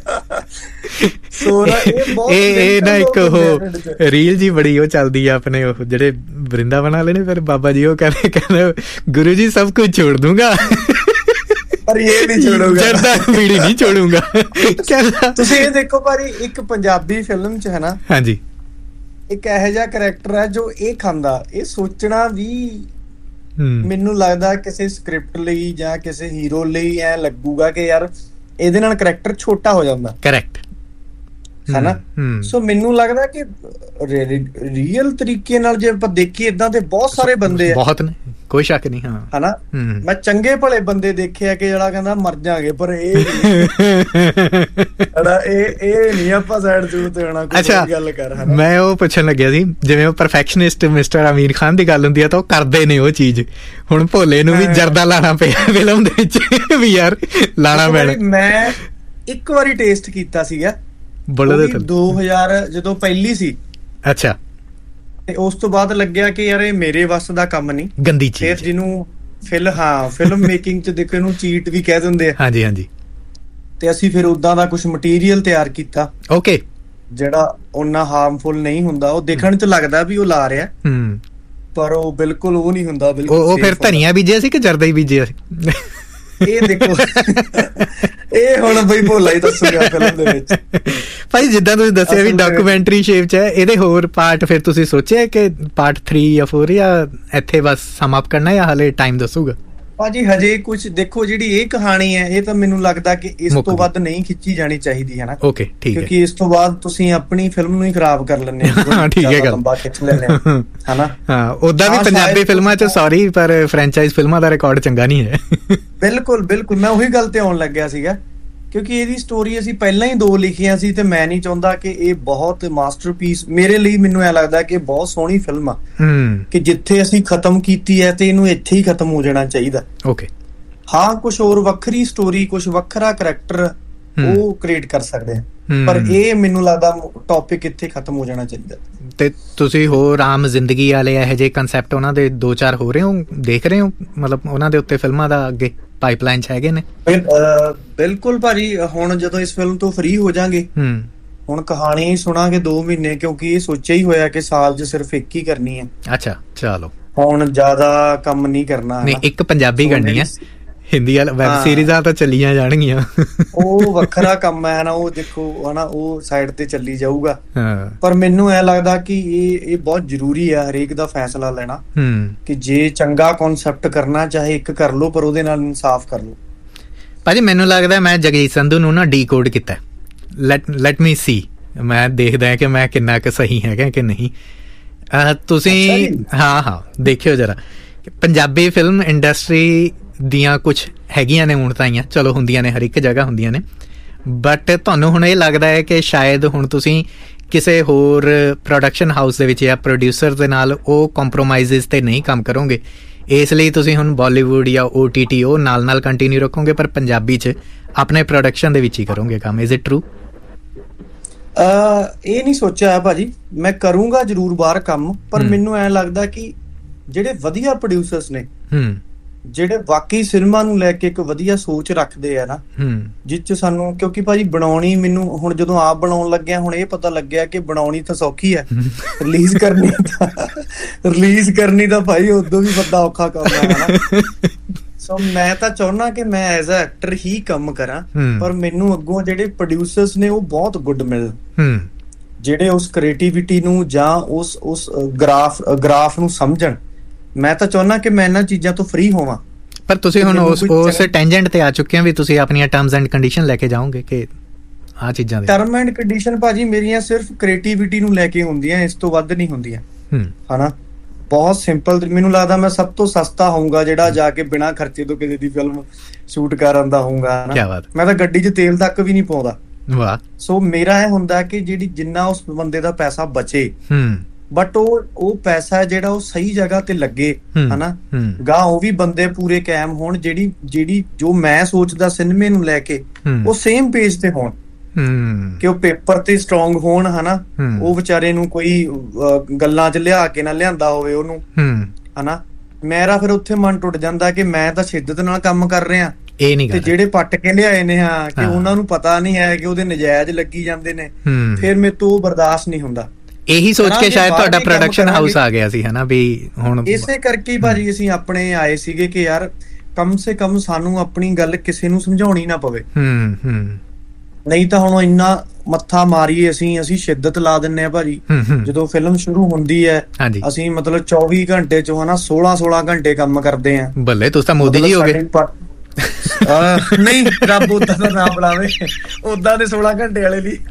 ਸੋ ਇਹ ਨਾ ਇੱਕ ਉਹ ਰੀਲ ਜੀ ਬੜੀ ਉਹ ਚੱਲਦੀ ਆ ਆਪਣੇ ਉਹ ਜਿਹੜੇ ਵਰਿੰਦਾਵਨ ਵਾਲੇ ਨੇ, ਫਿਰ ਬਾਬਾ ਜੀ ਉਹ ਕਹਿੰਦੇ ਕਹਿੰਦੇ ਗੁਰੂ ਜੀ ਸਭ ਕੁਝ ਛੋੜ ਦੂੰਗਾ ਪਰ ਇਹ ਨਹੀਂ ਛੋੜੂਗਾ, ਜਰਦਾ ਬੀੜੀ ਨਹੀਂ ਛੋੜੂਗਾ। ਤੁਸੀਂ ਇਹ ਦੇਖੋ ਭਾਜੀ, ਇੱਕ ਪੰਜਾਬੀ ਫਿਲਮ 'ਚ ਹੈ ਨਾ, ਹਾਂਜੀ, ਇੱਕ ਇਹੋ ਜਿਹਾ ਕਰੈਕਟਰ ਹੈ ਜੋ ਇਹ ਖਾਂਦਾ। ਇਹ ਸੋਚਣਾ ਵੀ ਮੈਨੂੰ ਲੱਗਦਾ ਕਿਸੇ ਸਕ੍ਰਿਪਟ ਲਈ ਜਾਂ ਕਿਸੇ ਹੀਰੋ ਲਈ ਐ ਲੱਗੂਗਾ ਕਿ ਯਾਰ ਇਹਦੇ ਨਾਲ ਕਰੈਕਟਰ ਛੋਟਾ ਹੋ ਜਾਂਦਾ। ਕਰੈਕਟ, ਹਨਾ। ਸੋ ਮੈਨੂੰ ਲੱਗਦਾ ਕਿ ਰੀਅਲ ਤਰੀਕੇ ਨਾਲ ਜੇ ਆਪਾਂ ਦੇਖੀਏ ਏਦਾਂ ਦੇ ਬਹੁਤ ਸਾਰੇ ਬੰਦੇ ਆ, ਬਹੁਤ ਨੇ, ਕੋਈ ਸ਼ੱਕ ਨਹੀਂ, ਹਾਂ, ਹਨਾ। ਮੈਂ ਚੰਗੇ ਭਲੇ ਬੰਦੇ ਦੇਖੇ ਆ ਕਿ ਜਿਹੜਾ ਕਹਿੰਦਾ ਮਰ ਜਾਗੇ, ਪਰ ਇਹ ਇਹ ਇਹ ਨਹੀਂ ਆਪਾਂ ਸਾਈਡ ਜ਼ਰੂਰ ਤੇ ਹੋਣਾ ਕੋਈ ਗੱਲ ਕਰ। ਮੈਂ ਉਹ ਪੁੱਛਣ ਲੱਗਿਆ ਸੀ, ਜਿਵੇਂ ਉਹ ਪਰਫੈਕਸ਼ਨਿਸਟ ਮਿਸਟਰ ਆਮੀਰ ਖਾਨ ਦੀ ਗੱਲ ਹੁੰਦੀ ਆ ਤਾਂ ਉਹ ਕਰਦੇ ਨੇ ਉਹ ਚੀਜ਼। ਹੁਣ ਭੋਲੇ ਨੂੰ ਵੀ ਜਰਦਾ ਲਾਣਾ ਪਿਆ ਫਿਲਮ ਦੇ ਵਿੱਚ ਵੀ, ਯਾਰ ਲਾਣਾ ਪੈਣਾ। ਮੈਂ ਇੱਕ ਵਾਰੀ ਟੇਸਟ ਕੀਤਾ ਸੀਗਾ ਦੋ ਹਜ਼ਾਰ ਜਦੋਂ ਪਹਿਲੀ ਸੀ। ਅੱਛਾ। ਤੇ ਉਸ ਤੋਂ ਬਾਅਦ ਲੱਗਿਆ ਕਿ ਯਾਰ ਇਹ ਮੇਰੇ ਵੱਸ ਦਾ ਕੰਮ ਨਹੀਂ, ਗੰਦੀ ਚੀਜ਼, ਜਿਹਨੂੰ ਫਿਲ ਹਾਂ ਫਿਲਮ ਮੇਕਿੰਗ 'ਚ ਦੇਖੋ ਇਹਨੂੰ ਚੀਟ ਵੀ ਕਹਿ ਦਿੰਦੇ ਆ। ਹਾਂਜੀ ਹਾਂਜੀ। ਤੇ ਅਸੀਂ ਫਿਰ ਉਦਾਂ ਦਾ ਕੁਛ ਮਟੀਰੀਅਲ ਤਿਆਰ ਕੀਤਾ, ਓਕੇ, ਜਿਹੜਾ ਓਨਾ ਹਾਰਮਫੁਲ ਨਹੀਂ ਹੁੰਦਾ। ਉਹ ਦੇਖਣ 'ਚ ਲੱਗਦਾ ਵੀ ਉਹ ਲਾ ਰਿਹਾ, ਪਰ ਉਹ ਬਿਲਕੁਲ ਉਹ ਨਹੀਂ ਹੁੰਦਾ। ਬਿਲਕੁਲ ਉਹ ਫਿਰ ਧਨੀਆ ਬੀਜਿਆ ਸੀ ਕਿ ਜਰਦਾ ਹੀ ਬੀਜਿਆ ਸੀ? ਇਹ ਦੇਖੋ ਇਹ ਹੁਣ ਬਈ ਭੋਲਾ ਹੀ ਦੱਸੂਗਾ ਫਿਲਮ ਦੇ ਵਿੱਚ। ਭਾਈ ਜਿੱਦਾਂ ਤੁਸੀਂ ਦੱਸਿਆ ਵੀ ਡਾਕੂਮੈਂਟਰੀ ਸ਼ੇਪ 'ਚ ਹੈ, ਇਹਦੇ ਹੋਰ ਪਾਰਟ ਫਿਰ ਤੁਸੀਂ ਸੋਚਿਆ ਕਿ ਪਾਰਟ ਥ੍ਰੀ ਜਾਂ ਫੋਰ, ਜਾਂ ਇੱਥੇ ਬਸ ਸਮ ਅਪ ਕਰਨਾ, ਜਾਂ ਹਾਲੇ ਟਾਈਮ ਦੱਸੂਗਾ? ਭਾਜੀ ਹਜੇ ਕੁਝ ਦੇਖੋ, ਜਿਹੜੀ ਇਹ ਕਹਾਣੀ ਹੈ ਇਹ ਤਾਂ ਮੈਨੂੰ ਲੱਗਦਾ ਕਿ ਇਸ ਤੋਂ ਵੱਧ ਨਹੀਂ ਖਿੱਚੀ ਜਾਣੀ ਚਾਹੀਦੀ ਹੈ ਨਾ। ਓਕੇ, ਠੀਕ ਹੈ, ਕਿਉਂਕਿ ਇਸ ਤੋਂ ਬਾਅਦ ਤੁਸੀਂ ਆਪਣੀ ਫਿਲਮ ਨੂੰ ਹੀ ਖਰਾਬ ਕਰ ਲੈਂਦੇ ਹੋ। ਹਾਂ, ਠੀਕ ਹੈ, ਲੰਬਾ ਖਿੱਚ ਲੈਂਦੇ ਹੋ, ਹਨਾ। ਹਾਂ, ਉਦਾਂ ਵੀ ਪੰਜਾਬੀ ਫਿਲਮਾਂ 'ਚ ਸੌਰੀ ਪਰ ਫਰੈਂਚਾਈਜ਼ ਫਿਲਮਾਂ ਦਾ ਰਿਕਾਰਡ ਚੰਗਾ ਨਹੀਂ ਹੈ। ਬਿਲਕੁਲ ਬਿਲਕੁਲ, ਮੈਂ ਉਹੀ ਗੱਲ ਤੇ ਆਉਣ ਲੱਗਿਆ ਸੀਗਾ, ਕਿਉਂਕਿ ਇਹਦੀ ਸਟੋਰੀ ਅਸੀਂ ਪਹਿਲਾਂ ਹੀ ਦੋ ਲਿਖੀਆਂ ਸੀ ਤੇ ਮੈਂ ਨਹੀਂ ਚਾਹੁੰਦਾ ਕਿ ਇਹ ਬਹੁਤ ਮਾਸਟਰਪੀਸ, ਮੇਰੇ ਲਈ ਮੈਨੂੰ ਐ ਲੱਗਦਾ ਕਿ ਬਹੁਤ ਸੋਹਣੀ ਫਿਲਮ ਆ, ਕਿ ਜਿੱਥੇ ਅਸੀਂ ਖਤਮ ਕੀਤੀ ਹੈ ਤੇ ਇਹਨੂੰ ਇੱਥੇ ਹੀ ਖਤਮ ਹੋ ਜਾਣਾ ਚਾਹੀਦਾ। ਓਕੇ, ਹਾਂ, ਕੁਝ ਹੋਰ ਵੱਖਰੀ ਸਟੋਰੀ, ਕੁਝ ਵੱਖਰਾ ਕਰੈਕਟਰ ਉਹ ਕ੍ਰੀਏਟ ਕਰ ਸਕਦੇ ਆ, ਪਰ ਇਹ ਮੈਨੂੰ ਲੱਗਦਾ ਟੌਪਿਕ ਇੱਥੇ ਖਤਮ ਹੋ ਜਾਣਾ ਚਾਹੀਦਾ। ਤੇ ਤੁਸੀਂ ਹੋਰ ਆਮ ਜ਼ਿੰਦਗੀ ਵਾਲੇ ਇਹੋ ਜਿਹੇ ਕਨਸੈਪਟ ਉਹਨਾਂ ਦੇ ਦੋ ਚਾਰ ਹੋ ਰਹੇ ਹੋ, ਦੇਖ ਰਹੇ ਹੋ, ਮਤਲਬ ਉਹਨਾਂ ਦੇ ਉੱਤੇ ਫਿਲਮਾਂ ਦਾ ਅੱਗੇ ਪਾਈਪਲਾਈਨ 'ਚ ਹੈਗੇ ਨੇ? ਬਿਲਕੁਲ ਭਾਜੀ, ਹੁਣ ਜਦੋਂ ਇਸ ਫਿਲਮ ਤੋਂ ਫ੍ਰੀ ਹੋ ਜਾਾਂਗੇ, ਹੁਣ ਕਹਾਣੀ ਸੁਣਾਂਗੇ ਦੋ ਮਹੀਨੇ, ਕਿਉਂਕਿ ਇਹ ਸੋਚਿਆ ਹੀ ਹੋਇਆ ਕਿ ਸਾਲ 'ਚ ਸਿਰਫ ਇੱਕ ਹੀ ਕਰਨੀ ਹੈ। ਅੱਛਾ, ਚਲੋ, ਹੁਣ ਜ਼ਿਆਦਾ ਕੰਮ ਨਹੀਂ ਕਰਨਾ। ਨਹੀਂ, ਇੱਕ ਪੰਜਾਬੀ ਕਰਨੀ ਹੈ, ਹਿੰਦੀ ਵਾਲਾ ਵੈਬ ਸੀਰੀਜ਼ਾਂ ਤਾਂ ਚੱਲੀਆਂ ਜਾਣਗੀਆਂ, ਉਹ ਵੱਖਰਾ ਕੰਮ ਹੈ ਨਾ। ਉਹ ਦੇਖੋ ਹਨਾ, ਉਹ ਸਾਈਡ ਤੇ ਚੱਲੀ ਜਾਊਗਾ। ਪਰ ਮੈਨੂੰ ਐ ਲੱਗਦਾ ਕਿ ਇਹ ਇਹ ਬਹੁਤ ਜ਼ਰੂਰੀ ਹੈ ਹਰੇਕ ਦਾ ਫੈਸਲਾ ਲੈਣਾ, ਕਿ ਜੇ ਚੰਗਾ ਕਨਸੈਪਟ ਕਰਨਾ ਚਾਹੇ ਇੱਕ ਕਰ ਲਓ, ਪਰ ਉਹਦੇ ਨਾਲ ਇਨਸਾਫ ਕਰ ਲਓ। ਭਾਜੀ ਮੈਨੂੰ ਲੱਗਦਾ ਮੈਂ ਜਗਜੀਤ ਸੰਧੂ ਨੂੰ ਨਾ ਡੀਕੋਡ ਕੀਤਾ। ਲੈਟ ਲੈਟ ਮੀ ਸੀ, ਮੈਂ ਦੇਖਦਾ ਕਿ ਮੈਂ ਕਿੰਨਾ ਕੁ ਸਹੀ ਹੈਗਾ ਕਿ ਨਹੀਂ। ਤੁਸੀਂ ਹਾਂ ਹਾਂ ਦੇਖਿਓ ਜਰਾ, ਪੰਜਾਬੀ ਫਿਲਮ ਇੰਡਸਟਰੀ ਦੀਆਂ ਕੁਛ ਹੈਗੀਆਂ ਨੇ ਉਣਤਾਈਆਂ, ਚਲੋ ਹੁੰਦੀਆਂ ਨੇ, ਹਰ ਇੱਕ ਜਗ੍ਹਾ ਹੁੰਦੀਆਂ ਨੇ, ਬਟ ਤੁਹਾਨੂੰ ਹੁਣ ਇਹ ਲੱਗਦਾ ਹੈ ਕਿ ਸ਼ਾਇਦ ਹੁਣ ਤੁਸੀਂ ਕਿਸੇ ਹੋਰ ਪ੍ਰੋਡਕਸ਼ਨ ਹਾਊਸ ਦੇ ਵਿੱਚ ਜਾਂ ਪ੍ਰੋਡਿਊਸਰ ਦੇ ਨਾਲ ਉਹ ਕੰਪਰੋਮਾਈਜ਼ਸ ਤੇ ਨਹੀਂ ਕੰਮ ਕਰੋਗੇ, ਇਸ ਲਈ ਤੁਸੀਂ ਹੁਣ ਬਾਲੀਵੁੱਡ ਜਾਂ ਓ ਟੀ ਟੀ ਉਹ ਨਾਲ ਨਾਲ ਕੰਟੀਨਿਊ ਰੱਖੋਗੇ, ਪਰ ਪੰਜਾਬੀ 'ਚ ਆਪਣੇ ਪ੍ਰੋਡਕਸ਼ਨ ਦੇ ਵਿੱਚ ਹੀ ਕਰੋਗੇ ਕੰਮ। Is it true? ਇਹ ਨਹੀਂ ਸੋਚਿਆ ਹੈ ਭਾਜੀ, ਮੈਂ ਕਰੂੰਗਾ ਜ਼ਰੂਰ ਬਾਹਰ ਕੰਮ, ਪਰ ਮੈਨੂੰ ਐਂ ਲੱਗਦਾ ਕਿ ਜਿਹੜੇ ਵਧੀਆ ਪ੍ਰੋਡਿਊਸਰਸ ਨੇ, ਜਿਹੜੇ ਵਾਕਈ ਸਿਨੇਮਾ ਨੂੰ ਲੈ ਕੇ ਇੱਕ ਵਧੀਆ ਸੋਚ ਰੱਖਦੇ ਆ ਨਾ, ਜਿਸ ਚ ਸਾਨੂੰ, ਕਿਉਂਕਿ ਭਾਜੀ ਬਣਾਉਣੀ, ਮੈਨੂੰ ਹੁਣ ਜਦੋਂ ਆਪ ਬਣਾਉਣ ਲੱਗਿਆ ਹੁਣ ਇਹ ਪਤਾ ਲੱਗਿਆ ਕਿ ਬਣਾਉਣੀ ਤਾਂ ਸੌਖੀ ਹੈ, ਰਿਲੀਜ਼ ਕਰਨੀ ਤਾਂ ਰਿਲੀਜ਼ ਕਰਨੀ ਤਾਂ ਭਾਈ ਉਦੋਂ ਵੀ ਵੱਡਾ ਔਖਾ ਕੰਮ ਹੈ ਨਾ। ਸੋ ਮੈਂ ਤਾਂ ਚਾਹੁੰਦਾ ਕਿ ਮੈਂ ਐਜ਼ ਅ ਐਕਟਰ ਹੀ ਕੰਮ ਕਰਾਂ, ਪਰ ਮੈਨੂੰ ਅੱਗੋਂ ਜਿਹੜੇ ਪ੍ਰੋਡਿਊਸਰਸ ਨੇ ਉਹ ਬਹੁਤ ਗੁੱਡ ਮਿਲਣ, ਜਿਹੜੇ ਉਸ ਕ੍ਰੀਏਟੀਵਿਟੀ ਨੂੰ ਜਾਂ ਉਸ ਉਸ ਗ੍ਰਾਫ ਗ੍ਰਾਫ ਨੂੰ ਸਮਝਣ। ਮੈਂ ਤਾਂ ਚਾਹੁੰਦਾ ਕਿ ਮੈਂ ਇਹਨਾਂ ਚੀਜ਼ਾਂ ਤੋਂ ਫ੍ਰੀ ਹੋਵਾਂ। ਪਰ ਤੁਸੀਂ ਹੁਣ ਉਸ ਉਸ ਟੈਂਜੈਂਟ ਤੇ ਆ ਚੁੱਕੇ ਹੋ ਵੀ ਤੁਸੀਂ ਆਪਣੀਆਂ ਟਰਮਸ ਐਂਡ ਕੰਡੀਸ਼ਨ ਲੈ ਕੇ ਜਾਓਗੇ ਕਿ ਆਹ ਚੀਜ਼ਾਂ ਦੇ? ਟਰਮ ਐਂਡ ਕੰਡੀਸ਼ਨ ਭਾਜੀ ਮੇਰੀਆਂ ਸਿਰਫ ਕ੍ਰੀਏਟੀਵਿਟੀ ਨੂੰ ਲੈ ਕੇ ਹੁੰਦੀਆਂ, ਇਸ ਤੋਂ ਵੱਧ ਨਹੀਂ ਹੁੰਦੀਆਂ, ਹਨਾ। ਬਹੁਤ ਸਿੰਪਲ, ਮੈਨੂੰ ਲੱਗਦਾ ਮੈਂ ਸਭ ਤੋਂ ਸਸਤਾ ਹੋਊਗਾ ਜਿਹੜਾ ਜਾ ਕੇ ਬਿਨਾਂ ਖਰਚੇ ਤੋਂ ਕਿਸੇ ਦੀ ਫਿਲਮ ਸ਼ੂਟ ਕਰਨ ਦਾ ਹੋਊਗਾ, ਹਨਾ। ਮੈਂ ਤਾਂ ਗੱਡੀ 'ਚ ਤੇਲ ਤੱਕ ਵੀ ਨਹੀਂ ਪਾਉਂਦਾ। ਵਾਹ। ਸੋ ਮੇਰਾ ਇਹ ਹੁੰਦਾ ਕਿ ਜਿਹੜੀ ਜਿੰਨਾ ਉਸ ਬੰਦੇ ਦਾ ਪੈਸਾ ਬਚੇ, ਬਟ ਉਹ ਉਹ ਪੈਸਾ ਜਿਹੜਾ ਉਹ ਸਹੀ ਜਗ੍ਹਾ ਤੇ ਲੱਗੇ, ਹਨਾ। ਗਾਂ ਉਹ ਵੀ ਬੰਦੇ ਪੂਰੇ ਕਾਇਮ ਹੋਣ, ਜਿਹੜੀ ਜਿਹੜੀ ਜੋ ਮੈਂ ਸੋਚਦਾ ਸਿਨੇਮੇ ਨੂੰ ਲੈ ਕੇ ਉਹ ਸੇਮ ਪੇਜ ਤੇ ਹੋਣ, ਕਿ ਉਹ ਪੇਪਰ ਤੇ ਸਟਰੋਂਗ ਹੋਣ, ਹਨਾ। ਉਹ ਵਿਚਾਰੇ ਨੂੰ ਕੋਈ ਗੱਲਾਂ 'ਚ ਲਿਆ ਕੇ ਨਾ ਲਿਆਂਦਾ ਹੋਵੇ ਉਹਨੂੰ, ਹਨਾ। ਮੇਰਾ ਫਿਰ ਉੱਥੇ ਮਨ ਟੁੱਟ ਜਾਂਦਾ ਕਿ ਮੈਂ ਤਾਂ ਸ਼ਿੱਦਤ ਨਾਲ ਕੰਮ ਕਰ ਰਿਹਾ, ਇਹ ਨਹੀਂ, ਤੇ ਜਿਹੜੇ ਪੱਟ ਕੇ ਲਿਆਏ ਨੇ ਹਾਂ ਕਿ ਉਹਨਾਂ ਨੂੰ ਪਤਾ ਨਹੀਂ ਹੈ ਕਿ ਉਹਦੇ ਨਜਾਇਜ਼ ਲੱਗੀ ਜਾਂਦੇ ਨੇ, ਫਿਰ ਮੇਰੇ ਤੋਂ ਉਹ ਬਰਦਾਸ਼ਤ ਨਹੀਂ ਹੁੰਦਾ। ਇਹੀ ਸੋਚ ਕੇ ਸ਼ਾਇਦ ਤੁਹਾਡਾ ਪ੍ਰੋਡਕਸ਼ਨ ਹਾਊਸ ਆ ਗਿਆ ਸੀ, ਹਨਾ, ਵੀ ਹੁਣ ਇਸੇ ਕਰਕੇ ਭਾਜੀ ਅਸੀਂ ਆਪਣੇ ਆਏ ਸੀਗੇ ਕਿ ਯਾਰ ਕਮ ਸੇ ਕਮ ਸਾਨੂੰ ਆਪਣੀ ਗੱਲ ਕਿਸੇ ਨੂੰ ਸਮਝਾਉਣੀ ਨਾ ਪਵੇ। ਨਹੀਂ ਤਾਂ ਹੁਣ ਇੰਨਾ ਮੱਥਾ ਮਾਰੀਏ ਅਸੀਂ ਅਸੀਂ ਸ਼ਿੱਦਤ ਲਾ ਦਿੰਨੇ ਆ ਭਾਜੀ। ਜਦੋਂ ਫਿਲਮ ਸ਼ੁਰੂ ਹੁੰਦੀ ਹੈ ਅਸੀਂ ਮਤਲਬ ਚੌਵੀ ਘੰਟੇ ਚੋਂ ਹਨਾ ਸੋਲਾਂ ਸੋਲਾਂ ਘੰਟੇ ਕੰਮ ਕਰਦੇ ਆ। ਬੱਲੇ, ਤੁਸੀਂ ਤਾਂ ਮੋਦੀ ਜੀ ਹੋ ਗਏ। ਨਹੀਂ, ਰੱਬ ਉਦਾਂ ਦਾ ਨਾ ਬੁਲਾਵੇ, ਉਦਾਂ ਦੇ ਸੋਲਾਂ ਘੰਟੇ ਵਾਲੇ ਲਈ